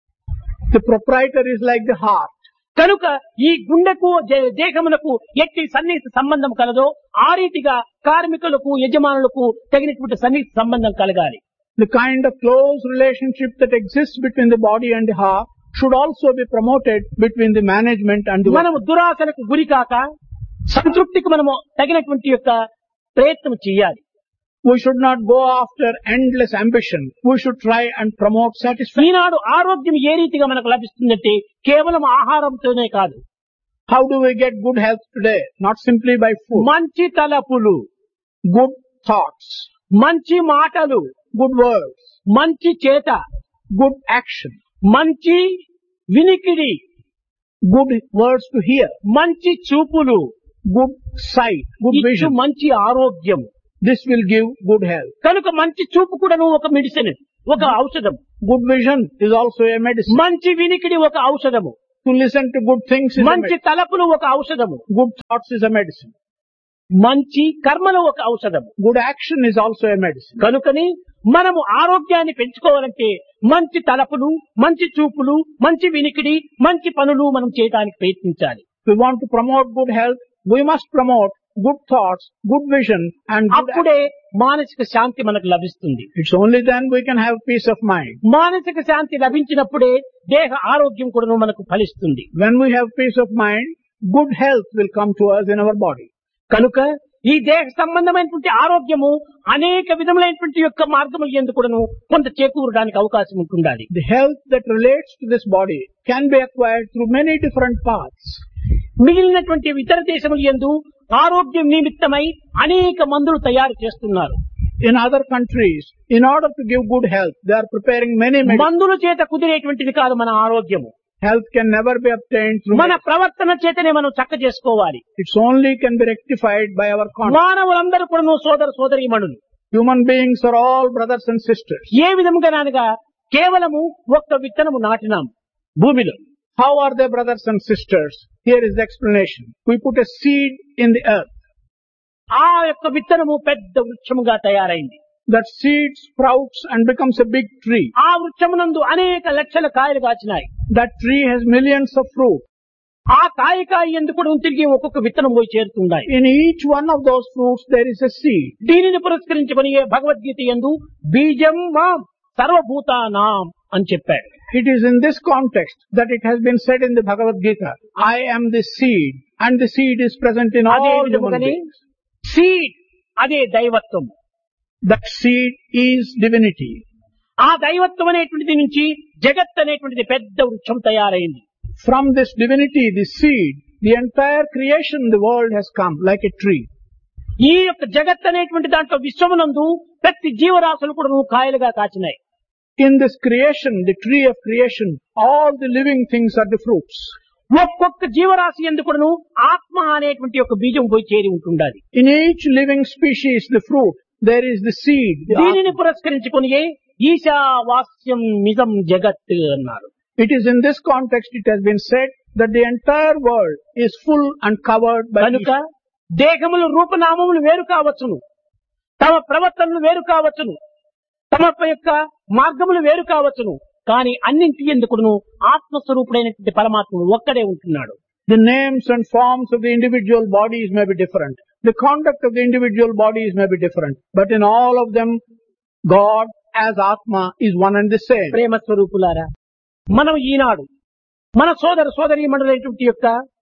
[SPEAKER 2] The proprietor is like the heart.
[SPEAKER 1] కనుక ఈ గుండెకు దేహమునకు ఎట్టి సన్నిహిత సంబంధం కలదో ఆ రీతిగా కార్మికులకు యజమానులకు తగినటువంటి సన్నిహిత సంబంధం కలగాలి.
[SPEAKER 2] The kind of close relationship that exists between the body and the heart should also be promoted between the management and the workers.
[SPEAKER 1] మనము దురాశలకు గురి కాక సంతృప్తికి మనము తగినటువంటి యొక్క ప్రయత్నం చేయాలి.
[SPEAKER 2] We should not go after endless ambition. We should try and promote satisfaction.
[SPEAKER 1] ఈనాడు ఆరోగ్యం ఏ రీతిగా మనకు లభిస్తుందంటే కేవలం ఆహారంతోనే కాదు.
[SPEAKER 2] How do we get good health today? Not simply by food.
[SPEAKER 1] మంచి తలపులు,
[SPEAKER 2] Good thoughts,
[SPEAKER 1] మంచి మాటలు,
[SPEAKER 2] good words,
[SPEAKER 1] మంచి చేత,
[SPEAKER 2] good action,
[SPEAKER 1] మంచి వినికిడి,
[SPEAKER 2] good words to hear,
[SPEAKER 1] మంచి చూపులు,
[SPEAKER 2] good sight, good
[SPEAKER 1] ఇచ్చు
[SPEAKER 2] vision.
[SPEAKER 1] మంచి ఆరోగ్యం.
[SPEAKER 2] This will give good health.
[SPEAKER 1] కనుక మంచి చూపు కూడాను ఒక మెడిసిన్, ఒక ఔషధం.
[SPEAKER 2] Good vision is also a medicine.
[SPEAKER 1] మంచి వినికిడి ఒక ఔషధము.
[SPEAKER 2] To listen to good things is a
[SPEAKER 1] మంచి
[SPEAKER 2] medicine.
[SPEAKER 1] తలపులు ఒక ఔషధము.
[SPEAKER 2] Good thoughts is a medicine.
[SPEAKER 1] మంచి కర్మలు ఒక ఔషధము.
[SPEAKER 2] Good action is also a medicine.
[SPEAKER 1] కనుకని మనము ఆరోగ్యాన్ని పెంచుకోవాలంటే మంచి తలపులు, మంచి చూపులు, మంచి వినికిడి, మంచి పనులు మనం చేయడానికి ప్రయత్నించాలి.
[SPEAKER 2] If we want to promote good health, we must promote good thoughts, good vision and good action.
[SPEAKER 1] అప్పుడే మానసిక శాంతి మనకు లభిస్తుంది.
[SPEAKER 2] It's only then we can have peace of mind.
[SPEAKER 1] మానసిక శాంతి లభించినప్పుడే దేహ ఆరోగ్యం కూడా మనకు ఫలిస్తుంది.
[SPEAKER 2] When we have peace of mind, good health will come to us in our body.
[SPEAKER 1] కనుక ఈ దేహ సంబంధమైనటువంటి ఆరోగ్యము అనేక విధములైనటువంటి యొక్క మార్గములు యందు కూడాను కొంత చేకూరడానికి అవకాశం ఉంటుండాలి.
[SPEAKER 2] The health that relates to this body can be acquired through many different paths.
[SPEAKER 1] మిగిలినటువంటి ఇతర దేశముల యందు ఆరోగ్యం నిమిత్తమై అనేక మందులు తయారు చేస్తున్నారు.
[SPEAKER 2] In other countries, in order to give good health, they are preparing many medicines.
[SPEAKER 1] మందుల చేత కుదిరేటువంటిది కాదు మన ఆరోగ్యము.
[SPEAKER 2] Health can never be obtained through
[SPEAKER 1] మన
[SPEAKER 2] medicine.
[SPEAKER 1] ప్రవర్తన చేతనే మనం చక్క చేసుకోవాలి.
[SPEAKER 2] It's only can be rectified by our conduct.
[SPEAKER 1] మానవులందరూ కూడా సోదర సోదరీమణులు.
[SPEAKER 2] Human beings are all brothers and sisters.
[SPEAKER 1] ఏ విధముగా అనగా కేవలము ఒక్క విత్తనము నాటినాం భూమిలో.
[SPEAKER 2] How are they brothers and sisters? Here is the explanation. We put a seed in the earth.
[SPEAKER 1] ఆ యొక్క విత్తనము పెద్ద వృక్షముగా తయారైంది.
[SPEAKER 2] That seed sprouts and becomes a big tree.
[SPEAKER 1] ఆ వృక్షమునందు అనేక లక్షల కాయలు కాచినాయి.
[SPEAKER 2] That tree has millions of fruit.
[SPEAKER 1] ఆ కాయ కాయ ఎందుకు తిరిగి ఒక్కొక్క విత్తనం పోయి చేరుతున్నాయి.
[SPEAKER 2] In each one of those fruits there is a seed.
[SPEAKER 1] దీనిని పురస్కరించుకొని భగవద్గీత యందు బీజం మాం సర్వభూతానాం అని చెప్పాడు.
[SPEAKER 2] It is in this context that it has been said in the Bhagavad Gita, I am the seed, and the seed is present in
[SPEAKER 1] అదే
[SPEAKER 2] all human
[SPEAKER 1] విధముగానే
[SPEAKER 2] beings.
[SPEAKER 1] సీడ్ అదే దైవత్వం.
[SPEAKER 2] That seed is divinity.
[SPEAKER 1] ఆ దైవత్వం అనేటువంటిది నుంచి జగత్ అనేటువంటిది పెద్ద వృక్షం తయారైంది.
[SPEAKER 2] From this divinity, this seed, the entire creation, the world has come like a tree.
[SPEAKER 1] ఈ యొక్క జగత్ అనేటువంటి దాంట్లో విశ్వమునందు ప్రతి జీవరాశులు కూడా కాయలుగా కాచినాయి.
[SPEAKER 2] In this creation, the tree of creation, all the living things are the fruits.
[SPEAKER 1] ఒక్కొక్క జీవరాశి ఎందుకును ఆత్మ అనేటువంటి ఒక బీజం పోయి చేరి ఉంటుండాలి.
[SPEAKER 2] In each living species, the fruit, there is the seed. The
[SPEAKER 1] దీనిని పురస్కరించుకొని ఈశావాస్యం నిజం జగత్ అన్నారు.
[SPEAKER 2] It is in this context it has been said that the entire world is full and covered by
[SPEAKER 1] కనుక దేహములు రూపనామములు వేరు కావచ్చును, తమ ప్రవర్తనలు వేరు కావచ్చును, తమ యొక్క మార్గములు వేరు కావచ్చును, కానీ అన్నింటి ఎందుకును ఆత్మస్వరూపుడైనటువంటి పరమాత్ముడు ఒక్కడే ఉంటున్నాడు.
[SPEAKER 2] The names and forms of the individual bodies may be different. The conduct of the individual bodies may be different. But in all of them, God as Atma is one and the same.
[SPEAKER 1] ప్రేమ స్వరూపులారా, మనం ఈనాడు మన సోదర సోదరీ మండలైనటువంటి యొక్క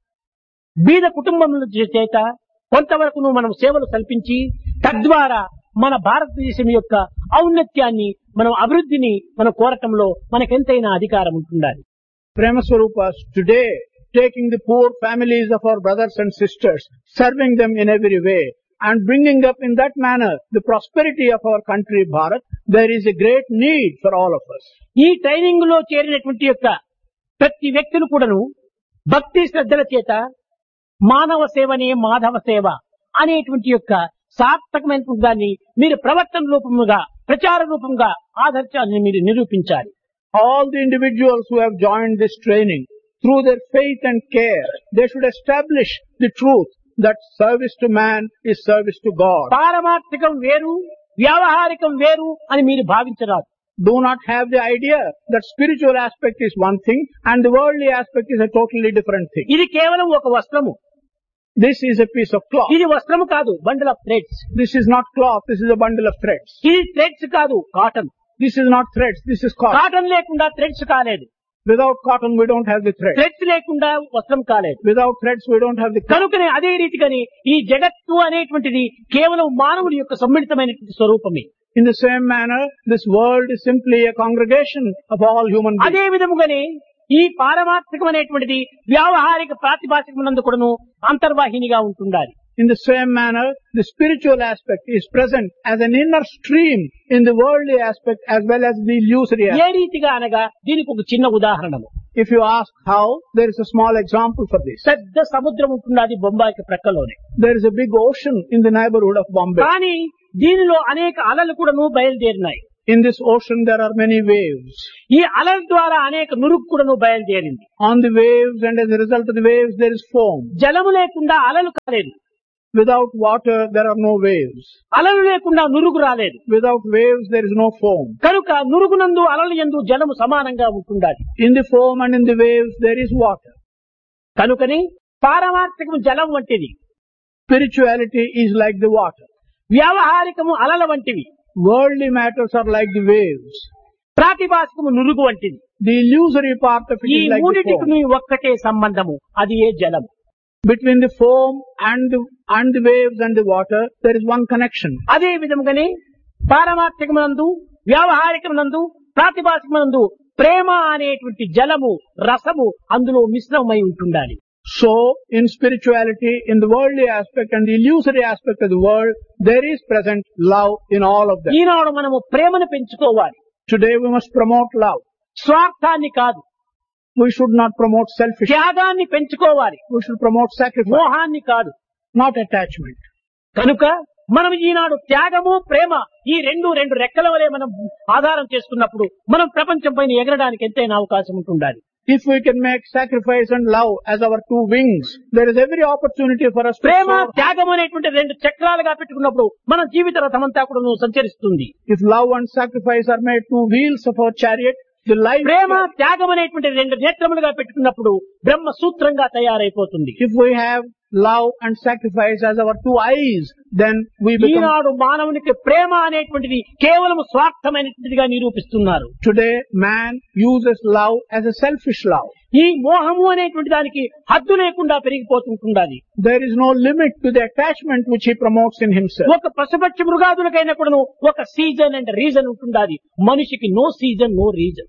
[SPEAKER 1] బీద కుటుంబముల చేత కొంతవరకు మనం సేవలు కల్పించి తద్వారా మన భారతదేశం యొక్క ఔన్నత్యాన్ని మనం అభివృద్ధిని మనం కోరటంలో మనకెంతైనా అధికారం ఉంటుండాలి.
[SPEAKER 2] Prema Swarupas, today, taking the poor families of our brothers and sisters, serving them in every way, and bringing up in that manner the prosperity of our country, Bharat, there is a great need for all of us.
[SPEAKER 1] ఈ training లో చేరినటువంటి యొక్క ప్రతి వ్యక్తులు కూడాను భక్తి శ్రద్ధల చేత మానవ సేవనే మాధవ సేవ అనేటువంటి యొక్క సార్థకమైనటువంటి దాన్ని మీరు ప్రవర్తన రూపముగా ప్రచార రూపంగా ఆదర్శాన్ని మీరు నిరూపించాలి.
[SPEAKER 2] All the individuals who have joined this training, through their faith and care, they should establish the truth that service to man is service to God.
[SPEAKER 1] పారమార్థికం వేరు, వ్యావహారికం వేరు అని మీరు భావించరాదు.
[SPEAKER 2] Do not have the idea that spiritual aspect is one thing and the worldly aspect is a totally different thing.
[SPEAKER 1] ఇది కేవలం ఒక వస్త్రము.
[SPEAKER 2] This is a piece of cloth.
[SPEAKER 1] ఇది వస్త్రము కాదు, bundle of threads.
[SPEAKER 2] This is not cloth, this is a bundle of threads.
[SPEAKER 1] ఇది threads కాదు, cotton.
[SPEAKER 2] This is not threads, this is cotton.
[SPEAKER 1] Cotton లేకుండా థ్రెడ్స్ కాలేదు.
[SPEAKER 2] Without cotton we don't have the thread.
[SPEAKER 1] Threads లేకుండా వస్త్రం కాలేదు.
[SPEAKER 2] Without threads we don't have the cloth.
[SPEAKER 1] కనుకనే అదే రీతిగాని ఈ జగత్తు అనేటువంటిది కేవలం మానవుడి యొక్క సమ్మిళితమైనటువంటి స్వరూపమే.
[SPEAKER 2] In the same manner, this world is simply a congregation of all human beings.
[SPEAKER 1] అదే విధముగానే ఈ పారమార్థికమైనటువంటిది వ్యావహారిక ప్రాతిభాషికమునందు కూడాను అంతర్వాహినిగా ఉంటుండాలి.
[SPEAKER 2] In the same manner, the spiritual aspect is present as an inner stream in the worldly aspect as well as the illusory
[SPEAKER 1] A
[SPEAKER 2] aspect.
[SPEAKER 1] రీతిగా అనగా దీనికి ఒక చిన్న ఉదాహరణము.
[SPEAKER 2] If you ask how, there is a small example for this.
[SPEAKER 1] పెద్ద సముద్రం ఉంటున్నది బొంబాయికి ప్రక్కలోనే.
[SPEAKER 2] There is a big ocean in the neighborhood of Bombay.
[SPEAKER 1] కానీ దీనిలో అనేక అలలు కూడాను బయలుదేరినాయి.
[SPEAKER 2] In this ocean there are many waves.
[SPEAKER 1] ఈ అలల ద్వారా అనేక నురుగు కూడాను బయలుదేరింది.
[SPEAKER 2] On the waves and as a result of the waves there is foam.
[SPEAKER 1] జలము లేకుండా అలలు కాలేదు.
[SPEAKER 2] Without water there are no waves.
[SPEAKER 1] అలలు లేకుండా నురుగు రాలేదు.
[SPEAKER 2] Without waves there is no foam.
[SPEAKER 1] కనుక నురుగునందు అలలు యందు జలము సమానంగా ఉంటుండాలి.
[SPEAKER 2] In the foam and in the waves there is water.
[SPEAKER 1] కనుకని పారమార్థికము జలం వంటిది,
[SPEAKER 2] Spirituality is like the water.
[SPEAKER 1] వ్యావహారికము అలల వంటివి,
[SPEAKER 2] Worldly matters are like the waves.
[SPEAKER 1] ప్రాతిభాషికము నురుగు వంటిది.
[SPEAKER 2] The illusory part of it
[SPEAKER 1] ఈ
[SPEAKER 2] is like the
[SPEAKER 1] మూడిటికి
[SPEAKER 2] foam.
[SPEAKER 1] ఒక్కటే సంబంధము, అది ఏ జలము.
[SPEAKER 2] Between the foam and the, and the waves and the water, there is one connection.
[SPEAKER 1] అదే విధముగానే పారమార్థికమునందు వ్యావహారికమునందు ప్రాతిభాషికమునందు ప్రేమ అనేటువంటి జలము రసము అందులో మిశ్రమమై ఉంటుండాలి.
[SPEAKER 2] So, in spirituality, in the worldly aspect and the illusory aspect of the world, there is present love in all of them.
[SPEAKER 1] ఈనాడు మనము ప్రేమను పెంచుకోవాలి.
[SPEAKER 2] Today we must promote love.
[SPEAKER 1] స్వార్థాన్ని కాదు,
[SPEAKER 2] We should not promote selfishness.
[SPEAKER 1] త్యాగాన్ని పెంచుకోవాలి.
[SPEAKER 2] We should promote sacrifice,
[SPEAKER 1] మోహాన్ని కాదు.
[SPEAKER 2] not attachment.
[SPEAKER 1] కనుక మనం ఈనాడు త్యాగము ప్రేమ ఈ రెండు రెండు రెక్కల వలె మనం ఆధారం చేసుకున్నప్పుడు మనం ప్రపంచం పైన ఎగరడానికి ఎంతైనా అవకాశం ఉంటుండాలి.
[SPEAKER 2] If we can make sacrifice and love as our two wings, there is every opportunity for us to
[SPEAKER 1] Prema
[SPEAKER 2] soar.
[SPEAKER 1] త్యాగం అనేటువంటి రెండు చక్రాలుగా పెట్టుకున్నప్పుడు మన జీవిత రథమంతా కూడా సంచరిస్తుంది.
[SPEAKER 2] If love and sacrifice are made two wheels of our chariot, the life.
[SPEAKER 1] ప్రేమ త్యాగం అనేటువంటి రెండు నేత్రములుగా పెట్టుకున్నప్పుడు బ్రహ్మ సూత్రంగా తయారైపోతుంది.
[SPEAKER 2] If we have love and sacrifice as our two eyes, then we become.
[SPEAKER 1] ఈనాడు మానవునికి ప్రేమ అనేటువంటిది కేవలం స్వార్థమైనటువంటిదిగా నిరూపిస్తున్నారు.
[SPEAKER 2] Today, man uses love as a selfish love.
[SPEAKER 1] ఈ మోహము అనేటువంటి దానికి హద్దు లేకుండా పెరిగిపోతుంటుండాలి.
[SPEAKER 2] There is no limit to the attachment which he promotes in himself.
[SPEAKER 1] ఒక పశుపక్షి మృగాదులకైనా కూడాను ఒక సీజన్ అండ్ రీజన్ ఉంటుండాలి. మనిషికి no season no reason.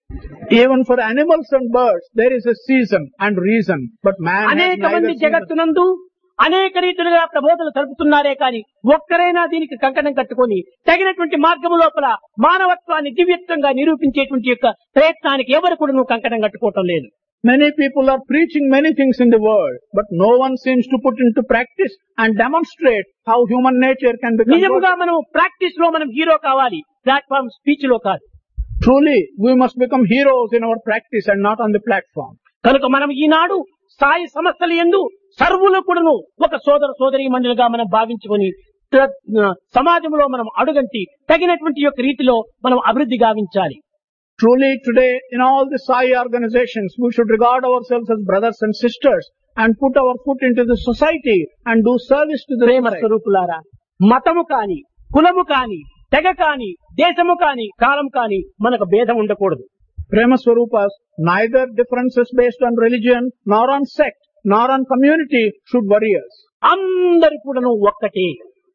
[SPEAKER 2] Even for animals and birds, there is a season and reason, but man has
[SPEAKER 1] అనేక
[SPEAKER 2] neither
[SPEAKER 1] మంది
[SPEAKER 2] season.
[SPEAKER 1] జగత్తునందు అనేక రీతులుగా ప్రబోధనలు తెలుపుతున్నారే కానీ ఒక్కరైనా దీనికి కంకణం కట్టుకొని తగినటువంటి మార్గము లోపల మానవత్వాన్ని దివ్యత్వంగా నిరూపించేటువంటి యొక్క ప్రయత్నానికి ఎవరు కూడా నువ్వు కంకణం కట్టుకోవటం లేదు.
[SPEAKER 2] Many people are preaching many things in the world, but no one seems to put into practice and demonstrate how human nature can become
[SPEAKER 1] నిజముగా
[SPEAKER 2] good.
[SPEAKER 1] మనం ప్రాక్టీస్ లో మనం హీరో కావాలి, ప్లాట్ఫామ్ స్పీచ్ లో కాదు.
[SPEAKER 2] Truly, we must become heroes in our practice and not on the platform.
[SPEAKER 1] కనుక మనం ఈనాడు స్థాయి సమస్యలు యందు సర్వులు కూడాను ఒక సోదర సోదరీ మండలిగా మనం భావించుకొని త- సమాజంలో మనం అడుగంటి తగినటువంటి యొక్క రీతిలో మనం అభివృద్ధి గావించాలి.
[SPEAKER 2] Truly, today, in all the Sai organizations, we should regard ourselves as brothers and sisters and put our foot into the society and do service to the
[SPEAKER 1] Prema
[SPEAKER 2] society.
[SPEAKER 1] స్వరూపులారా, మతము కాని కులము కాని తెగ కాని దేశము కాని కాలం కాని మనకు భేదం ఉండకూడదు.
[SPEAKER 2] Prema Swarupas, neither differences based on religion, nor on sect, nor on community should worry us.
[SPEAKER 1] అందరు కూడాను ఒక్కటే.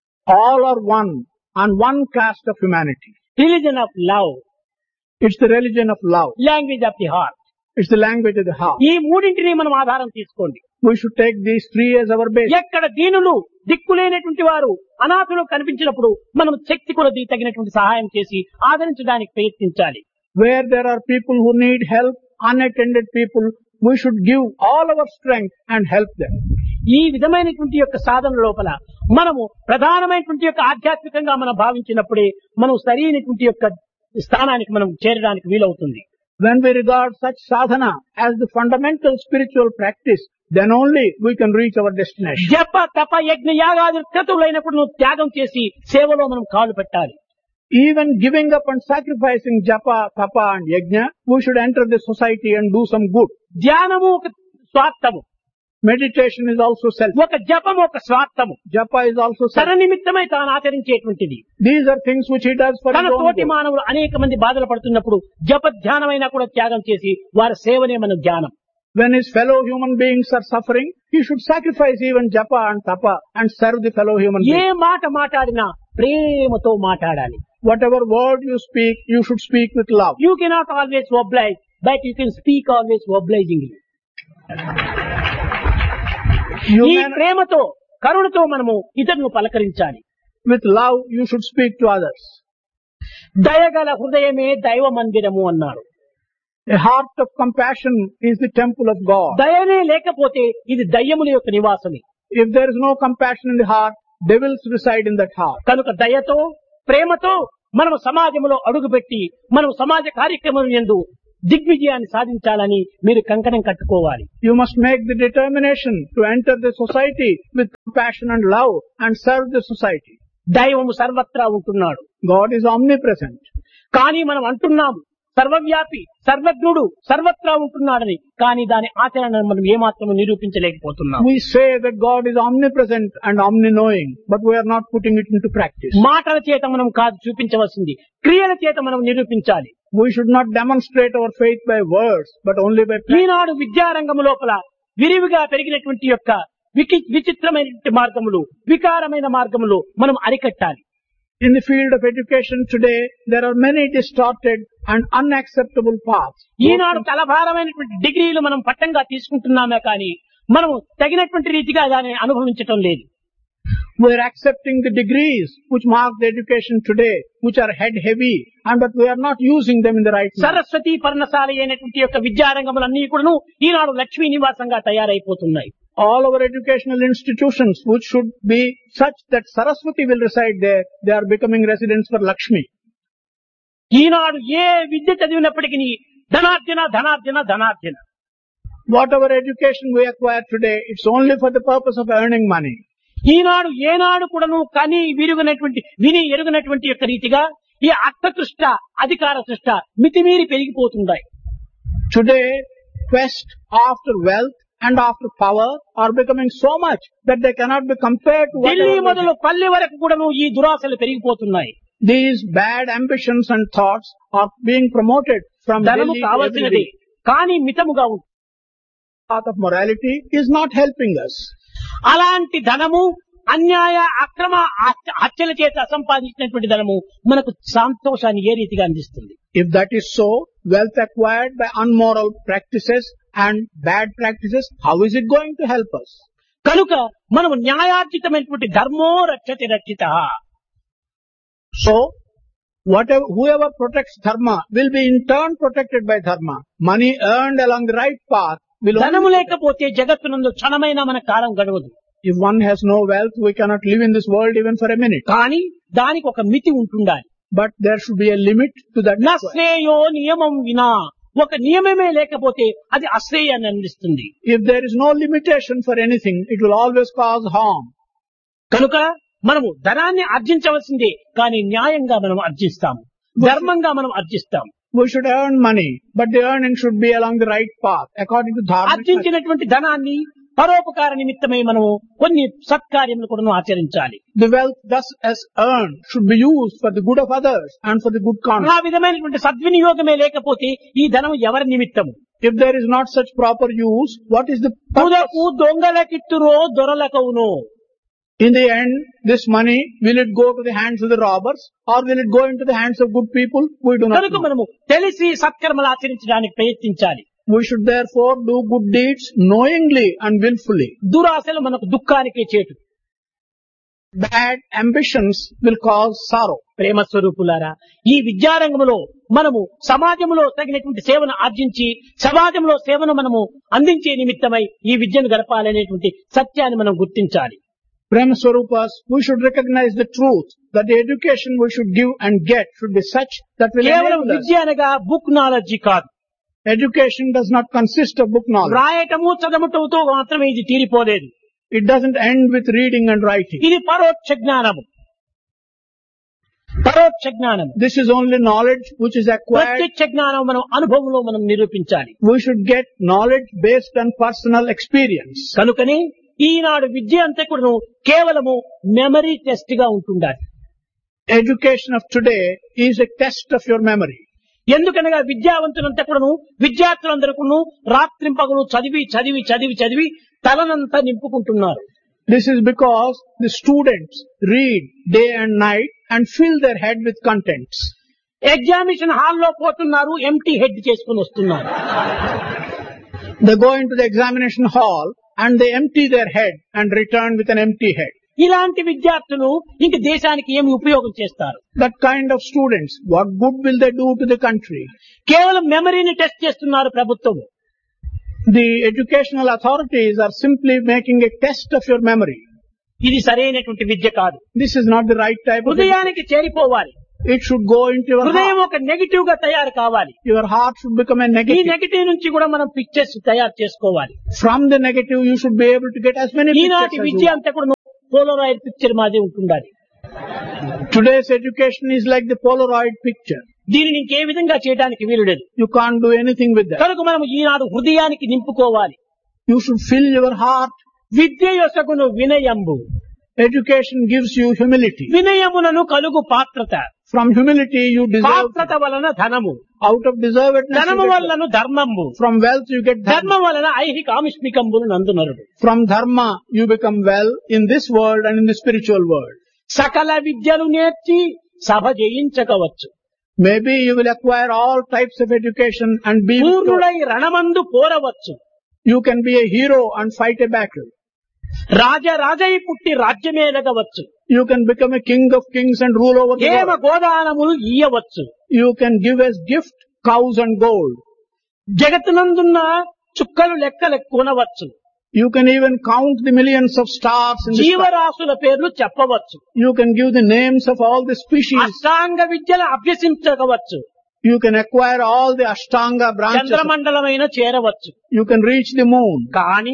[SPEAKER 2] All are one, on one caste of humanity.
[SPEAKER 1] Religion of love,
[SPEAKER 2] It's the religion of love.
[SPEAKER 1] Language of the heart.
[SPEAKER 2] It's the language of the heart.
[SPEAKER 1] ఈ మూడింటిని మనం ఆధారం తీసుకోండి.
[SPEAKER 2] We should take these three as our base.
[SPEAKER 1] ఎక్కడ దీనులు దిక్కులేనటువంటి వారు అనాథులు కనిపించినప్పుడు మనం శక్తి కొలది తగినటువంటి సహాయం చేసి ఆదరించడానికి ప్రయత్నించాలి.
[SPEAKER 2] Where there are people who need help, unattended people, we should give all our strength and help them.
[SPEAKER 1] ఈ విధమైనటువంటి యొక్క సాధన లోపల మనము ప్రధానమైనటువంటి యొక్క ఆధ్యాత్మికంగా మనం భావించినప్పుడే మనం సరైనటువంటి యొక్క స్థానానికి మనం చేరడానికి వీలవుతుంది.
[SPEAKER 2] When we regard such sadhana as the fundamental spiritual practice, then only we can reach our destination.
[SPEAKER 1] జప తప యజ్ఞ యాగాది క్రతువులైనప్పుడు నువ్వు త్యాగం చేసి సేవలో మనం కాలు పెట్టాలి.
[SPEAKER 2] Even giving up and sacrificing japa, tapa and yajna, we should enter the society and do some good.
[SPEAKER 1] ధ్యానము ఒక స్వార్థము,
[SPEAKER 2] Meditation is also self.
[SPEAKER 1] ఒక జపము ఒక స్వార్థము.
[SPEAKER 2] Japa is also
[SPEAKER 1] తన
[SPEAKER 2] self.
[SPEAKER 1] నిమిత్తమై తాను ఆచరించేటువంటిది.
[SPEAKER 2] These are things which he does for
[SPEAKER 1] తన
[SPEAKER 2] his own
[SPEAKER 1] తోటి
[SPEAKER 2] good.
[SPEAKER 1] మానవులు అనేక మంది బాధలు పడుతున్నప్పుడు జప ధ్యానమైనా కూడా త్యాగం చేసి వారి సేవనే మన ధ్యానం.
[SPEAKER 2] When his fellow human beings are suffering, he should sacrifice even japa and tapa and serve the fellow human
[SPEAKER 1] A
[SPEAKER 2] beings.
[SPEAKER 1] మాట మాట్లాడినా ప్రేమతో మాట్లాడాలి.
[SPEAKER 2] Whatever word you speak, you should speak with love.
[SPEAKER 1] You cannot always oblige, but you can speak always obligingly.
[SPEAKER 2] You
[SPEAKER 1] ఈ
[SPEAKER 2] may-
[SPEAKER 1] ప్రేమతో కరుణతో మనము ఇతరులను పలకరించాలి.
[SPEAKER 2] with love, you should speak to others.
[SPEAKER 1] దయగల హృదయమే దైవ మందిరము అన్నారు.
[SPEAKER 2] A heart of compassion is the temple of God.
[SPEAKER 1] దయనే లేకపోతే ఇది దయ్యముల యొక్క నివాసమే.
[SPEAKER 2] If there is no compassion in the heart, devils reside in that heart.
[SPEAKER 1] కనుక దయతో ప్రేమతో మనం సమాజంలో అడుగుపెట్టి మనం సమాజ కార్యక్రమం యందు దిగ్విజయాన్ని సాధించాలని మీరు కంకణం కట్టుకోవాలి.
[SPEAKER 2] You must make the determination to enter the society with compassion and love and serve the society.
[SPEAKER 1] దైవము సర్వత్రా ఉంటున్నాడు.
[SPEAKER 2] God is omnipresent.
[SPEAKER 1] కానీ మనం అంటున్నాము సర్వవ్యాపి సర్వజ్ఞుడు సర్వత్రా ఉంటున్నాడని, కానీ దాని ఆచరణను మనం ఏమాత్రం నిరూపించలేకపోతున్నాం.
[SPEAKER 2] We say that God is omnipresent and omni-knowing, but we are not putting it into practice.
[SPEAKER 1] మాటల చేత మనం కాదు చూపించవలసింది, క్రియల చేత మనం నిరూపించాలి.
[SPEAKER 2] We should not demonstrate our faith by words, but only by practice.
[SPEAKER 1] ఈనాడు విద్యారంగము లోపల విరివిగా పెరిగినటువంటి యొక్క వికి- విచిత్రమైనటువంటి మార్గములు, వికారమైన మార్గములు మనం అరికట్టాలి.
[SPEAKER 2] In the field of education today, there are many distorted and unacceptable paths.
[SPEAKER 1] ఈనాడు తలభారమైనటువంటి డిగ్రీలు మనం పట్టంగా తీసుకుంటున్నామే కానీ మనం తగినటువంటి రీతిగా దాన్ని అనుభవించటం లేదు.
[SPEAKER 2] We are accepting the degrees which mark the education today, which are head heavy, and but we are not using them in the right manner.
[SPEAKER 1] Saraswati పర్ణశాల అయినటువంటి యొక్క విద్యారంగములన్నీ కూడాను ఈనాడు Lakshmi నివాసంగా తయారైపోతున్నాయి.
[SPEAKER 2] All our educational institutions, which should be such that Saraswati will reside there, they are becoming residents for Lakshmi.
[SPEAKER 1] ఈనాడు ఏ విద్య చదివినప్పటికీ ధనార్జన ధనార్జన ధనార్జన.
[SPEAKER 2] Whatever education we acquire today, it's only for the purpose of earning money.
[SPEAKER 1] ఈనాడు ఏనాడు కూడాను కని విరుగునటువంటి విని ఎరుగునటువంటి యొక్క రీతిగా ఈ అర్థతృష్ట అధికార తృష్ట మితిమీరి పెరిగిపోతున్నాయి.
[SPEAKER 2] Today, quest after wealth and after power are becoming so much that they cannot be compared to
[SPEAKER 1] Delhi
[SPEAKER 2] whatever.
[SPEAKER 1] మొదలు పల్లె వరకు కూడాను ఈ దురాశలు పెరిగిపోతున్నాయి.
[SPEAKER 2] These bad ambitions and thoughts are being promoted from
[SPEAKER 1] ధనము
[SPEAKER 2] Delhi to
[SPEAKER 1] కావలసినది
[SPEAKER 2] everywhere.
[SPEAKER 1] కానీ మితముగా ఉంటుంది.
[SPEAKER 2] path of morality is not helping us.
[SPEAKER 1] అలాంటి ధనము అన్యాయ అక్రమ హత్య- హత్యల చేత సంపాదించినటువంటి ధనము మనకు సంతోషాన్ని ఏ రీతిగా అందిస్తుంది?
[SPEAKER 2] If that is so, wealth acquired by unmoral practices and bad practices, how is it going to help us?
[SPEAKER 1] కనుక మనము న్యాయార్జితమైనటువంటి ధర్మో రక్షతి రక్షిత.
[SPEAKER 2] So, whatever, whoever protects dharma will be in turn protected by dharma. Money earned along the right path will
[SPEAKER 1] ధనము
[SPEAKER 2] only,
[SPEAKER 1] లేకపోతే జగత్తునందు క్షణమైన మన కాలం గడవదు.
[SPEAKER 2] if one has no wealth, we cannot live in this world even for a minute.
[SPEAKER 1] కానీ దానికి ఒక మితి ఉంటుండాలి.
[SPEAKER 2] But there should be a limit to that.
[SPEAKER 1] నా
[SPEAKER 2] request.
[SPEAKER 1] శ్రేయో నియమం వినా, ఒక నియమమే లేకపోతే అది అశ్రేయాన్ని అందిస్తుంది.
[SPEAKER 2] If there is no limitation for anything, it will always cause harm.
[SPEAKER 1] కనుక మనము ధనాన్ని ఆర్జించవలసిందే, కానీ న్యాయంగా మనం ఆర్జిస్తాము, ధర్మంగా మనం ఆర్జిస్తాము.
[SPEAKER 2] We should earn money, but the earning should be along the right path, according to dharma.
[SPEAKER 1] ఆర్జించినటువంటి ధనాన్ని పరోపకార నిమిత్తమై మనము కొన్ని సత్కార్యములు కూడా ఆచరించాలి.
[SPEAKER 2] The wealth thus as earned should be used for the good of others and for the good
[SPEAKER 1] ఆ
[SPEAKER 2] conduct.
[SPEAKER 1] విధమైనటువంటి సద్వినియోగమే లేకపోతే ఈ ధనం ఎవరి నిమిత్తము?
[SPEAKER 2] If there is not such proper use, what is the purpose?
[SPEAKER 1] తుదకు దొంగలకిత్తురో దొరలకవునో.
[SPEAKER 2] In the end, this money, will it go to the hands of the robbers or will it go into the hands of good people? We do not
[SPEAKER 1] కనుక
[SPEAKER 2] know.
[SPEAKER 1] మనము తెలిసి సత్కర్మలు ఆచరించడానికి ప్రయత్నించాలి.
[SPEAKER 2] We should therefore do good deeds knowingly and willfully.
[SPEAKER 1] దురాశలు మనకు దుఃఖానికే చేటు.
[SPEAKER 2] Bad ambitions will cause sorrow.
[SPEAKER 1] ప్రేమ స్వరూపులారా, ఈ విద్యారంగంలో మనము సమాజంలో తగినటువంటి సేవను ఆర్జించి సమాజంలో సేవను మనము అందించే నిమిత్తమై ఈ విద్యను గడపాలనేటువంటి సత్యాన్ని మనం గుర్తించాలి.
[SPEAKER 2] Prema Swarupas, we should recognize the truth that the education we should give and get should be such that will
[SPEAKER 1] కేవలం
[SPEAKER 2] enable us.
[SPEAKER 1] విద్య అనగా బుక్ నాలెడ్జి కాదు.
[SPEAKER 2] Education does not consist of book knowledge.
[SPEAKER 1] రాయటము చదవటంతో మాత్రమే ఇది తీరిపోలేదు.
[SPEAKER 2] It doesn't end with reading and writing.
[SPEAKER 1] ఇది పరోక్ష జ్ఞానము. పరోక్ష జ్ఞానము.
[SPEAKER 2] This is only knowledge which is acquired.
[SPEAKER 1] ప్రత్యక్ష జ్ఞానం మనం అనుభవంలో మనం నిరూపించాలి.
[SPEAKER 2] We should get knowledge based on personal experience.
[SPEAKER 1] కనుకనే ఈనాడు విద్య అంతా కూడా కేవలము మెమరీ టెస్ట్ గా ఉంటుండాలి.
[SPEAKER 2] Education of today is a test of your memory.
[SPEAKER 1] ఎందుకనగా విద్యావంతులంతా కూడాను విద్యార్థులందరూ కూడాను రాత్రింపగలు చదివి చదివి చదివి చదివి తలనంతా నింపుకుంటున్నారు.
[SPEAKER 2] This is because the students read day and night and fill their head with contents.
[SPEAKER 1] Examination హాల్లో పోతున్నారు, ఎంటీ హెడ్ చేసుకుని వస్తున్నారు.
[SPEAKER 2] They go into the examination hall and they empty their head and return with an empty head.
[SPEAKER 1] ఇలాంటి విద్యార్థులు ఇంక దేశానికి ఏమి ఉపయోగం చేస్తారు?
[SPEAKER 2] That kind of students, what good will they do to the country?
[SPEAKER 1] కేవలం మెమరీని టెస్ట్ చేస్తున్నారు ప్రభుత్వం.
[SPEAKER 2] The educational authorities are simply making a test of your memory.
[SPEAKER 1] ఇది సరైనటువంటి విద్య కాదు.
[SPEAKER 2] This is not the right type of education.
[SPEAKER 1] హృదయానికి చేరిపోవాలి.
[SPEAKER 2] It should go into your
[SPEAKER 1] హృదయం
[SPEAKER 2] heart.
[SPEAKER 1] ఒక నెగిటివ్ గా తయారు కావాలి.
[SPEAKER 2] Your heart should become a
[SPEAKER 1] ఈ
[SPEAKER 2] negative.
[SPEAKER 1] నెగిటివ్ నుంచి కూడా మనం పిక్చర్స్ తయారు చేసుకోవాలి.
[SPEAKER 2] From the negative, you should be able to get as many
[SPEAKER 1] ఈనాటి
[SPEAKER 2] pictures as you
[SPEAKER 1] Vidya
[SPEAKER 2] want.
[SPEAKER 1] అంతా కూడా పోలరాయిడ్ పిక్చర్ మాదే ఉంటుండాలి.
[SPEAKER 2] Today's education is like the Polaroid picture.
[SPEAKER 1] దీనిని ఇంకే విధంగా చేయడానికి వీలు లేదు.
[SPEAKER 2] You can't do anything with that.
[SPEAKER 1] కనుక మనం ఈనాడు హృదయానికి నింపుకోవాలి.
[SPEAKER 2] You should fill your heart.
[SPEAKER 1] Vidya యొసగును వినయంబు,
[SPEAKER 2] Education gives you humility.
[SPEAKER 1] వినయమునను కలుగు పాత్రత,
[SPEAKER 2] From humility, you deserve.
[SPEAKER 1] పాత్రత వలన ధనము,
[SPEAKER 2] Out of deservedness,
[SPEAKER 1] ధనము
[SPEAKER 2] you get
[SPEAKER 1] వలన ధర్మంబు,
[SPEAKER 2] wealth. From wealth, you get dharma.
[SPEAKER 1] ధర్మం వలన ఐహిక ఆమిష్మికంబులు నందునరుడు.
[SPEAKER 2] From dharma, you become well in this world and in the spiritual world.
[SPEAKER 1] సకల విద్యలు నేర్చి సభ జయించకవచ్చు,
[SPEAKER 2] Maybe you will acquire all types of education and be victorious.
[SPEAKER 1] పూర్ణుడై రణమందు పోరవచ్చు,
[SPEAKER 2] You can be a hero and fight a battle.
[SPEAKER 1] రాజరాజై పుట్టి రాజ్యమేలగవచ్చు,
[SPEAKER 2] You can become a king of kings and rule over the
[SPEAKER 1] ఏమ
[SPEAKER 2] world.
[SPEAKER 1] గోదానములు ఇయ్యవచ్చు,
[SPEAKER 2] You can give as gift cows and gold.
[SPEAKER 1] జగత్తునందున్న చుక్కలు లెక్కలు కొనవచ్చు,
[SPEAKER 2] You can even count the millions of stars in the sky.
[SPEAKER 1] జీవరాశుల పేర్లు చెప్పవచ్చు,
[SPEAKER 2] You can give the names of all the species.
[SPEAKER 1] అష్టాంగ విద్యలు అభ్యసించవచ్చు,
[SPEAKER 2] You can acquire all the Ashtanga branches.
[SPEAKER 1] చంద్రమండలమైన చేరవచ్చు.
[SPEAKER 2] You can reach the moon.
[SPEAKER 1] కానీ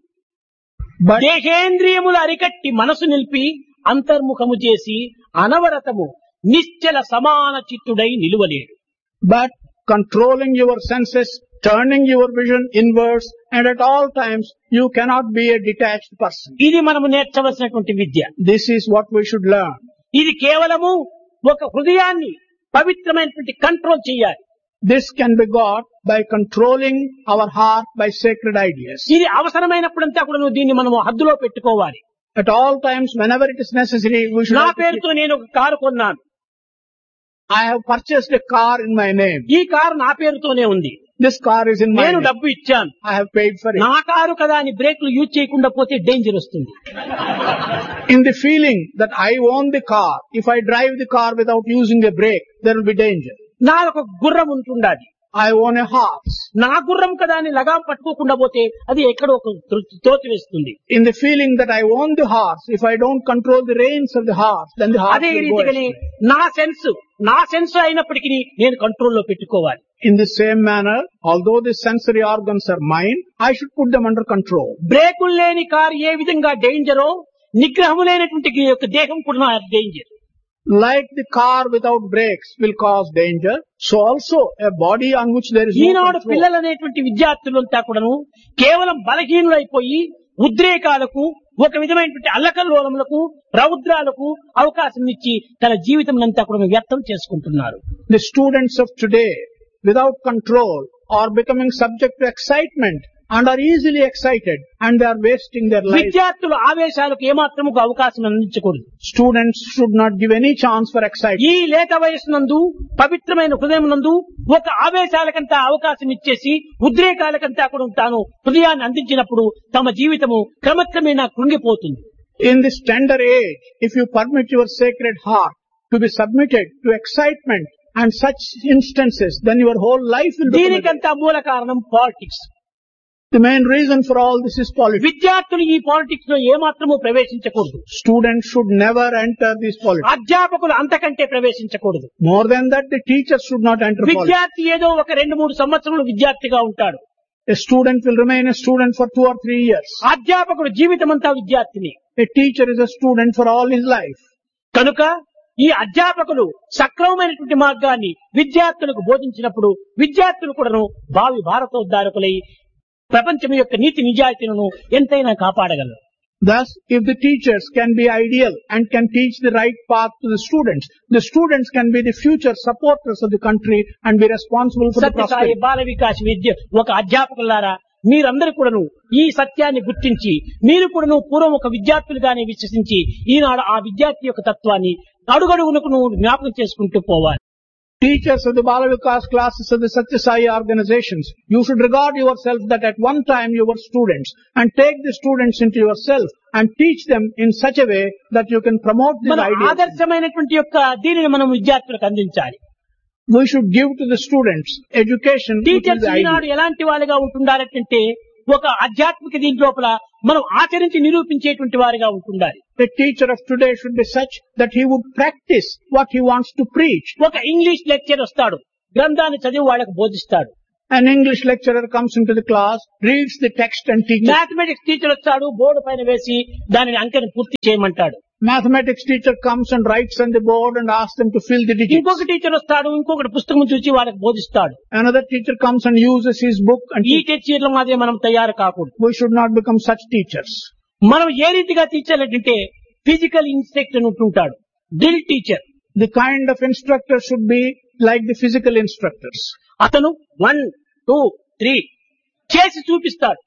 [SPEAKER 2] But
[SPEAKER 1] దేహేంద్రియములు అరికట్టి మనసు నిలిపి అంతర్ముఖము చేసి అనవరతము నిశ్చల సమాన చిత్తుడై నిలువలేడు.
[SPEAKER 2] but controlling your senses, turning your vision inwards, and at all times you cannot be a detached person.
[SPEAKER 1] ఇది మనము నేర్చవలసినటువంటి విద్య.
[SPEAKER 2] This is what we should learn.
[SPEAKER 1] ఇది కేవలము ఒక హృదయాన్ని పవిత్రమైనటువంటి కంట్రోల్ చేయాలి.
[SPEAKER 2] This can be got by controlling our heart by sacred ideas.
[SPEAKER 1] ఇది అవసరమైనప్పుడంతా కూడా నువ్వు దీన్ని మనం హద్దులో పెట్టుకోవాలి.
[SPEAKER 2] At all times, whenever it is necessary, we should
[SPEAKER 1] నా
[SPEAKER 2] have to keep-
[SPEAKER 1] పేరుతో నేను ఒక కారు కొన్నాను.
[SPEAKER 2] I have purchased a car in my name.
[SPEAKER 1] ఈ కారు నా పేరుతోనే ఉంది.
[SPEAKER 2] This car is in my
[SPEAKER 1] నేను
[SPEAKER 2] name.
[SPEAKER 1] డబ్బు ఇచ్చాను.
[SPEAKER 2] I have paid for it.
[SPEAKER 1] నా కారు కదా అని బ్రేక్లు యూజ్ చేయకుండా పోతే డేంజర్ వస్తుంది.
[SPEAKER 2] In the feeling that I own the car, if I drive the car without using a brake, there will be danger.
[SPEAKER 1] నా ఒక గుర్రం ఉంటుండాలి.
[SPEAKER 2] I own a horse.
[SPEAKER 1] నా గుర్రం కదా అని లగాం పట్టుకోకుండా పోతే అది ఎక్కడో ఒక తోచి వేస్తుంది.
[SPEAKER 2] In the feeling that I own the horse, if I don't control the reins of the horse, then the horse
[SPEAKER 1] అదే
[SPEAKER 2] will go
[SPEAKER 1] రీతిగానే
[SPEAKER 2] astray.
[SPEAKER 1] నా సెన్స్ నా సెన్స్ అయినప్పటికీ నేను కంట్రోల్లో పెట్టుకోవాలి.
[SPEAKER 2] In the same manner, although the sensory organs are mine, I should put them under control.
[SPEAKER 1] బ్రేకులు లేని కారు ఏ విధంగా డేంజరో నిగ్రహం లేనటువంటి ఈ యొక్క దేహం కూడా danger.
[SPEAKER 2] Like the car without brakes will cause danger, so also a body on which there is no
[SPEAKER 1] Eenadu
[SPEAKER 2] control.
[SPEAKER 1] పిల్లలు అనేటువంటి విద్యార్థులంతా కూడాను కేవలం బలహీనులైపోయి ఉద్రేకాలకు ఒక విధమైనటువంటి అల్లకల్లోలములకు రౌద్రాలకు అవకాశం ఇచ్చి తన జీవితం అంతా కూడా వ్యర్థం చేసుకుంటున్నారు.
[SPEAKER 2] The students of today, without control, are becoming subject to excitement and are easily excited, and they are wasting their lives.
[SPEAKER 1] విద్యార్థులు ఆవేశాలకు ఏమాత్రము అవకాశం అందించకూడదు.
[SPEAKER 2] Students should not give any chance for excitement.
[SPEAKER 1] ఈ లేత వయస్సునందు పవిత్రమైన హృదయం నందు ఒక ఆవేశాలకంతా అవకాశం ఇచ్చేసి ఉద్రేకాలకంతా కూడా తాను హృదయాన్ని అందించినప్పుడు తమ జీవితము క్రమక్రమేణా కృంగిపోతుంది.
[SPEAKER 2] In this tender age, if you permit your sacred heart to be submitted to excitement and such instances, then your whole life will become a-
[SPEAKER 1] దీనికంతా మూల కారణం politics.
[SPEAKER 2] The main reason for all this is politics.
[SPEAKER 1] విద్యార్థులు ఈ politics లో ఏమాత్రము ప్రవేశించకూడదు.
[SPEAKER 2] Students should never enter this politics.
[SPEAKER 1] అధ్యాపకులు అంతకంటే ప్రవేశించకూడదు.
[SPEAKER 2] More than that, the teachers should not enter politics.
[SPEAKER 1] విద్యార్థి ఏదో ఒక రెండు మూడు సంవత్సరములు విద్యార్థిగా ఉంటాడు.
[SPEAKER 2] A student will remain a student for two or three years.
[SPEAKER 1] అధ్యాపకుడు జీవితమంతా విద్యార్థిని.
[SPEAKER 2] A teacher is a student for all his life.
[SPEAKER 1] కనుక ఈ అధ్యాపకులు సక్రమమైనటువంటి మార్గాన్ని విద్యార్థులకు బోధించినప్పుడు విద్యార్థులు కూడాను భావి భారతోద్ధారకులై ప్రపంచం యొక్క నీతి నిజాయితీలను ఎంతైనా కాపాడగలరు.
[SPEAKER 2] Thus, if the teachers can be ideal and can teach the right path to the students, the students can be the future supporters of the country and be responsible for the
[SPEAKER 1] Sathya Sai
[SPEAKER 2] prosperity.
[SPEAKER 1] Bala Vikas విద్య ఒక అధ్యాపకులారా మీరందరూ కూడాను ఈ సత్యాన్ని గుర్తించి మీరు కూడాను పూర్వం ఒక విద్యార్థులుగానే విశ్వసించి ఈనాడు ఆ విద్యార్థి యొక్క తత్వాన్ని అడుగడుగునకు నువ్వు జ్ఞాపకం చేసుకుంటూ పోవాలి.
[SPEAKER 2] Teachers of the Bala Vikas classes of the Satya Sai organizations, you should regard yourself that at one time you were students and take the students into yourself and teach them in such a way that you can promote this
[SPEAKER 1] మన
[SPEAKER 2] idea.
[SPEAKER 1] ఆదర్శమైనటువంటి యొక్క దీనిని మనం విద్యార్థులకు అందించాలి.
[SPEAKER 2] We should give to the students education which is
[SPEAKER 1] teachers
[SPEAKER 2] the
[SPEAKER 1] Eenadu
[SPEAKER 2] ideal.
[SPEAKER 1] ఎలాంటి వాళ్ళుగా ఉంటుండారంటే ఒక ఆధ్యాత్మిక దీని లోపల మనం ఆచరించి నిరూపించేటువంటి వారిగా ఉంటుండాలి.
[SPEAKER 2] The teacher of today should be such that he would practice what he wants to preach.
[SPEAKER 1] ఒక ఇంగ్లీష్ లెక్చర్ వస్తాడు, గ్రంథాన్ని చదివి వాళ్ళకు బోధిస్తాడు.
[SPEAKER 2] An English lecturer comes into the class, reads the text and teaches.
[SPEAKER 1] Mathematics teacher వచ్చాడు, board పైన వేసి దానిని అంకెను పూర్తి చేయమంటాడు.
[SPEAKER 2] Mathematics teacher comes and writes on the board and asks them to fill the digits.
[SPEAKER 1] ఇంకొక టీచర్ వస్తాడు, ఇంకొకటి పుస్తకం చూసి వాళ్ళకి బోధిస్తాడు.
[SPEAKER 2] Another teacher comes and uses his book and
[SPEAKER 1] ఈ
[SPEAKER 2] teaches.
[SPEAKER 1] టీచర్ల మాదిరి మనం తయారు కాకూడదు.
[SPEAKER 2] We should not become such teachers.
[SPEAKER 1] మనం ఏ రీతిగా టీచర్ అంటే physical instructor ఉంటుంటాడు, drill teacher.
[SPEAKER 2] The kind of instructor should be like the physical instructors.
[SPEAKER 1] అతను వన్ టూ త్రీ చేసి చూపిస్తాడు.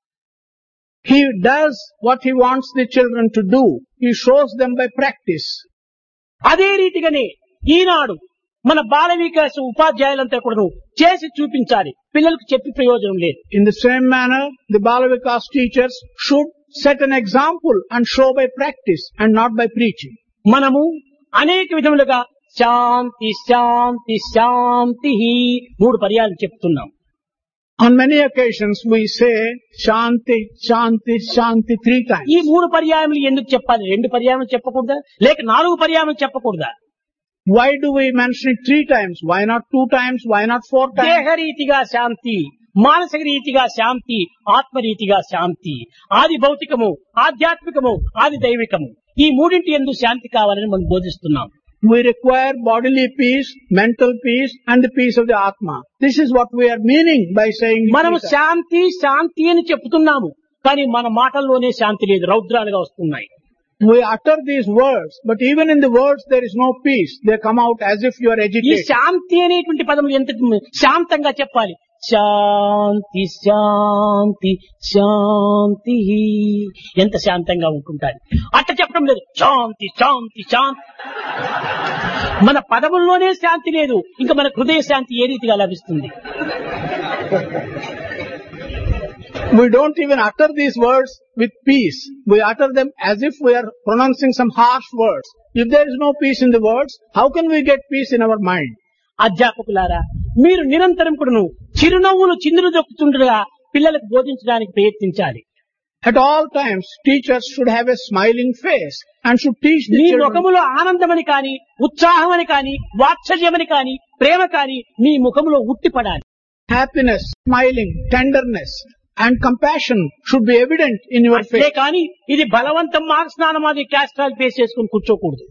[SPEAKER 2] He does what he wants the children to do. He shows them by practice.
[SPEAKER 1] అదే రీతిగానే ఈనాడు మన బాల వికాస ఉపాధ్యాయులంతా కూడా చేసి చూపించాలి, పిల్లలకు చెప్పి ప్రయోజనం లేదు.
[SPEAKER 2] In the same manner, the Bala Vikas teachers should set an example and show by practice and not by preaching.
[SPEAKER 1] మనము అనేక విధములుగా శాంతి శాంతి శాంతి మూడు పర్యాలు చెప్తున్నాం.
[SPEAKER 2] On many occasions we say Shanti, Shanti, Shanti three times.
[SPEAKER 1] ఈ మూడు పర్యాయములు ఎందుకు చెప్పాలి? రెండు పర్యాయములు చెప్పకూడదా, లేక నాలుగు పర్యాయములు చెప్పకూడదా?
[SPEAKER 2] Why do we mention it three times? Why not two times? Why not four times?
[SPEAKER 1] దేహరీతిగా శాంతి, మానసిక రీతిగా శాంతి, ఆత్మరీతిగా శాంతి. ఆది భౌతికము, ఆధ్యాత్మికము, ఆది దైవికము, ఈ మూడింటి యందు శాంతి కావాలని మనం బోధిస్తున్నాం.
[SPEAKER 2] We require bodily peace, mental peace and the peace of the Atma. This is what we are meaning by saying
[SPEAKER 1] మనము
[SPEAKER 2] three times.
[SPEAKER 1] శాంతి శాంతి అని చెప్తున్నాము, కానీ మన మాటల్లోనే శాంతి లేదు, రౌద్రాలుగా వస్తున్నాయి.
[SPEAKER 2] We utter these words, but even in the words there is no peace. They come out as if you are
[SPEAKER 1] ఈ
[SPEAKER 2] agitated.
[SPEAKER 1] శాంతి అనేటువంటి పదములు ఎంత శాంతంగా చెప్పాలి. శాంతి శాంతి శాంతి ఎంత శాంతంగా ఉంటుంటారు. అట్ట చెప్పడం లేదు. శాంతి శాంతి శాంతి. మన పదముల్లోనే శాంతి లేదు, ఇంకా మన హృదయ శాంతి ఏ రీతిగా లభిస్తుంది?
[SPEAKER 2] We don't even utter these words with peace. We utter them as if we are pronouncing some harsh words. If there is no peace in the words, how can we get peace in our mind?
[SPEAKER 1] అధ్యాపకులారా, మీరు నిరంతరం కూడాను చిరునవ్వులు చిందులు దొక్కుతుండగా పిల్లలకు బోధించడానికి ప్రయత్నించాలి.
[SPEAKER 2] At all times, teachers should have a smiling face and should teach the
[SPEAKER 1] నీ
[SPEAKER 2] children.
[SPEAKER 1] ముఖములో ఆనందమని కాని, ఉత్సాహమని కాని, వాత్సల్యమని కాని, ప్రేమ కాని నీ ముఖములో ఉట్టిపడాలి.
[SPEAKER 2] Happiness, smiling, tenderness and compassion should be evident in your
[SPEAKER 1] అంతే
[SPEAKER 2] face.
[SPEAKER 1] కానీ ఇది బలవంతం మార్క్స్ స్నానం అది క్యాస్ట్రాల్ ఫేస్ చేసుకుని కూర్చోకూడదు.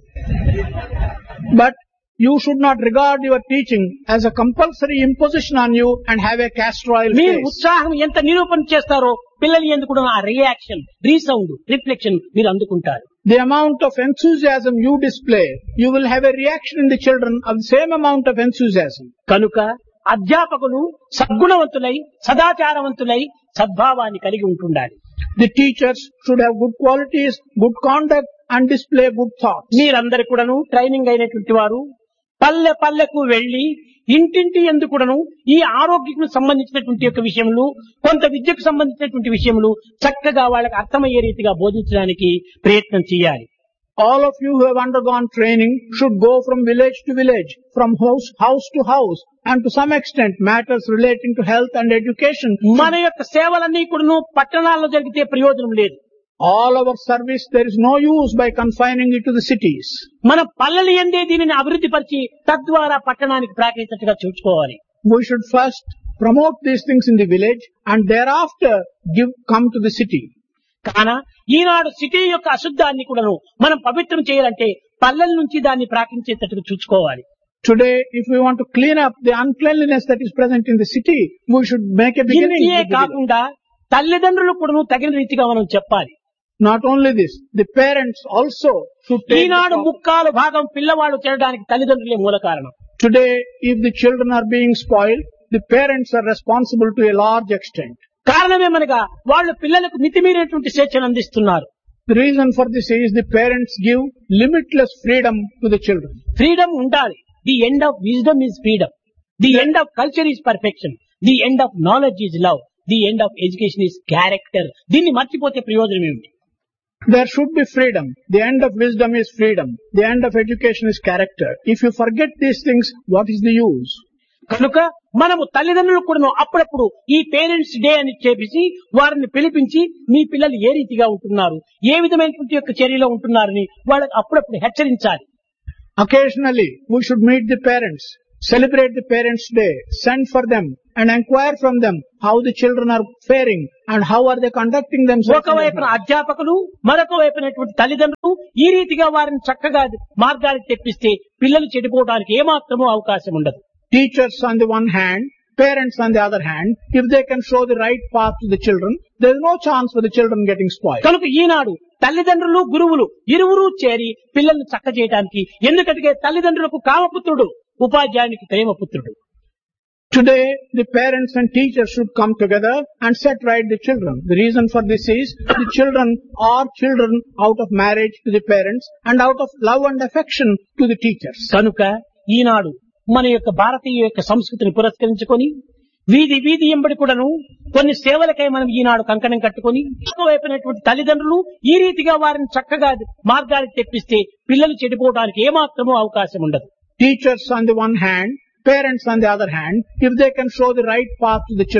[SPEAKER 2] But you should not regard your teaching as a compulsory imposition on you and have a castral
[SPEAKER 1] మీరు
[SPEAKER 2] face.
[SPEAKER 1] ఉత్సాహం ఎంత నిరూపణ చేస్తారో పిల్లలు ఎందుకు కూడా ఆ రియాక్షన్, రీసౌండ్, రిఫ్లెక్షన్ మీరు అందుకుంటారు.
[SPEAKER 2] The amount of enthusiasm you display, you will have a reaction in the children of the same amount of enthusiasm.
[SPEAKER 1] కనుక అధ్యాపకులు సద్గుణవంతులై, సదాచారవంతులై, సద్భావాన్ని కలిగి ఉంటుండాలి.
[SPEAKER 2] The teachers should have good qualities, good conduct and display good thoughts.
[SPEAKER 1] మీరందరూ కూడాను training అయినటువంటి వారు పల్లె పల్లెకు వెళ్లి ఇంటింటి ఎందుకు కూడాను ఈ ఆరోగ్యకు సంబంధించినటువంటి యొక్క విషయములు, కొంత విద్యకు సంబంధించినటువంటి విషయములు చక్కగా వాళ్ళకి అర్థమయ్యే రీతిగా బోధించడానికి ప్రయత్నం చేయాలి.
[SPEAKER 2] All of you who have undergone training should go from village to village, from house, house to house, and to some extent matters relating to health and education.
[SPEAKER 1] మన యొక్క సేవలన్నీ కూడాను పట్టణాల్లో జరిగితే ప్రయోజనం లేదు.
[SPEAKER 2] All our service, there is no use by confining it to the cities.
[SPEAKER 1] మన పల్లెలు ఎందే దీనిని అభివృద్ధి పరిచి తద్వారా పట్టణానికి ప్రాకరించేట్టుగా చూసుకోవాలి.
[SPEAKER 2] We should first promote these things in the village and thereafter give come to the city.
[SPEAKER 1] కాన ఈనాడు సిటీ యొక్క అశుద్ధాన్ని కూడాను మనం పవిత్రం చేయాలంటే పల్లెల నుంచి దాన్ని ప్రాకించేటట్టుగా చూసుకోవాలి.
[SPEAKER 2] Today, if we want to clean up the uncleanliness that is present in the city, we should make a beginning.
[SPEAKER 1] ఇంటియే
[SPEAKER 2] with the village.
[SPEAKER 1] కాకుండా తల్లిదండ్రులు కూడాను తగిన రీతిగా మనం చెప్పాలి.
[SPEAKER 2] Not only this, the parents also should take the
[SPEAKER 1] Eenadu
[SPEAKER 2] top.
[SPEAKER 1] ముక్కాలు భాగం పిల్లవాడు చేయడానికి తల్లిదండ్రులే మూల కారణం.
[SPEAKER 2] Today, if the children are being spoiled, the parents are responsible to a large extent.
[SPEAKER 1] కారణమేమనగా వాళ్ళు పిల్లలకు మితిమీరినటువంటి స్వేచ్ఛను అందిస్తున్నారు.
[SPEAKER 2] The reason for this is the parents give limitless freedom to the children.
[SPEAKER 1] Freedom ఉండాలి. The end of wisdom is freedom. The end of culture is perfection. The end of knowledge is love. The end of education is character. దీన్ని మర్చిపోతే ప్రయోజనం ఏమిటి?
[SPEAKER 2] There should be freedom. The end of wisdom is freedom. The end of education is character. If you forget these things, what is the use?
[SPEAKER 1] కనుక మనము తల్లిదండ్రులు కూడా అప్పుడప్పుడు ఈ పేరెంట్స్ డే అని చెప్పేసి వారిని పిలిపించి మీ పిల్లలు ఏ రీతిగా ఉంటున్నారు, ఏ విధమైనటువంటి యొక్క చర్యలో ఉంటున్నారని వాళ్ళకి అప్పుడప్పుడు హెచ్చరించాలి.
[SPEAKER 2] Occasionally, we should meet the parents, celebrate the parents' day, send for them and inquire from them how the children are faring and how are they conducting themselves.
[SPEAKER 1] ఒకవైపున అధ్యాపకులు, మరొక వైపునటువంటి తల్లిదండ్రులు ఈ రీతిగా వారిని చక్కగా మార్గానికి తెప్పిస్తే పిల్లలు చెడిపోవడానికి ఏమాత్రమూ అవకాశం ఉండదు.
[SPEAKER 2] Teachers on the one hand, parents on the other hand, if they can show the right path to the children, there is no chance for the children getting spoiled.
[SPEAKER 1] కనుక ఈనాడు తల్లిదండ్రులు, గురువులు ఇరువురు చేరి పిల్లల్ని చక్క చేయడానికి, ఎందుకంటే తల్లిదండ్రులకు కామపుత్రుడు, ఉపాధ్యాయునికి ప్రేమపుత్రుడు.
[SPEAKER 2] Today, the parents and teachers should come together and set right the children. The reason for this is the children are children out of marriage to the parents and out of love and affection to the teachers.
[SPEAKER 1] కనుక ఈనాడు మన యొక్క భారతీయ యొక్క సంస్కృతిని పురస్కరించుకొని వీధి వీధి ఎంబడి కూడాను కొన్ని సేవలకై మనం ఈనాడు కంకణం కట్టుకొని వైపునటువంటి తల్లిదండ్రులు ఈ రీతిగా వారిని చక్కగా మార్గానికి తెప్పిస్తే పిల్లలు చెడిపోవడానికి ఏమాత్రమూ అవకాశం ఉండదు.
[SPEAKER 2] Teachers on the one hand, parents on the other hand, if they can show the right path to the children,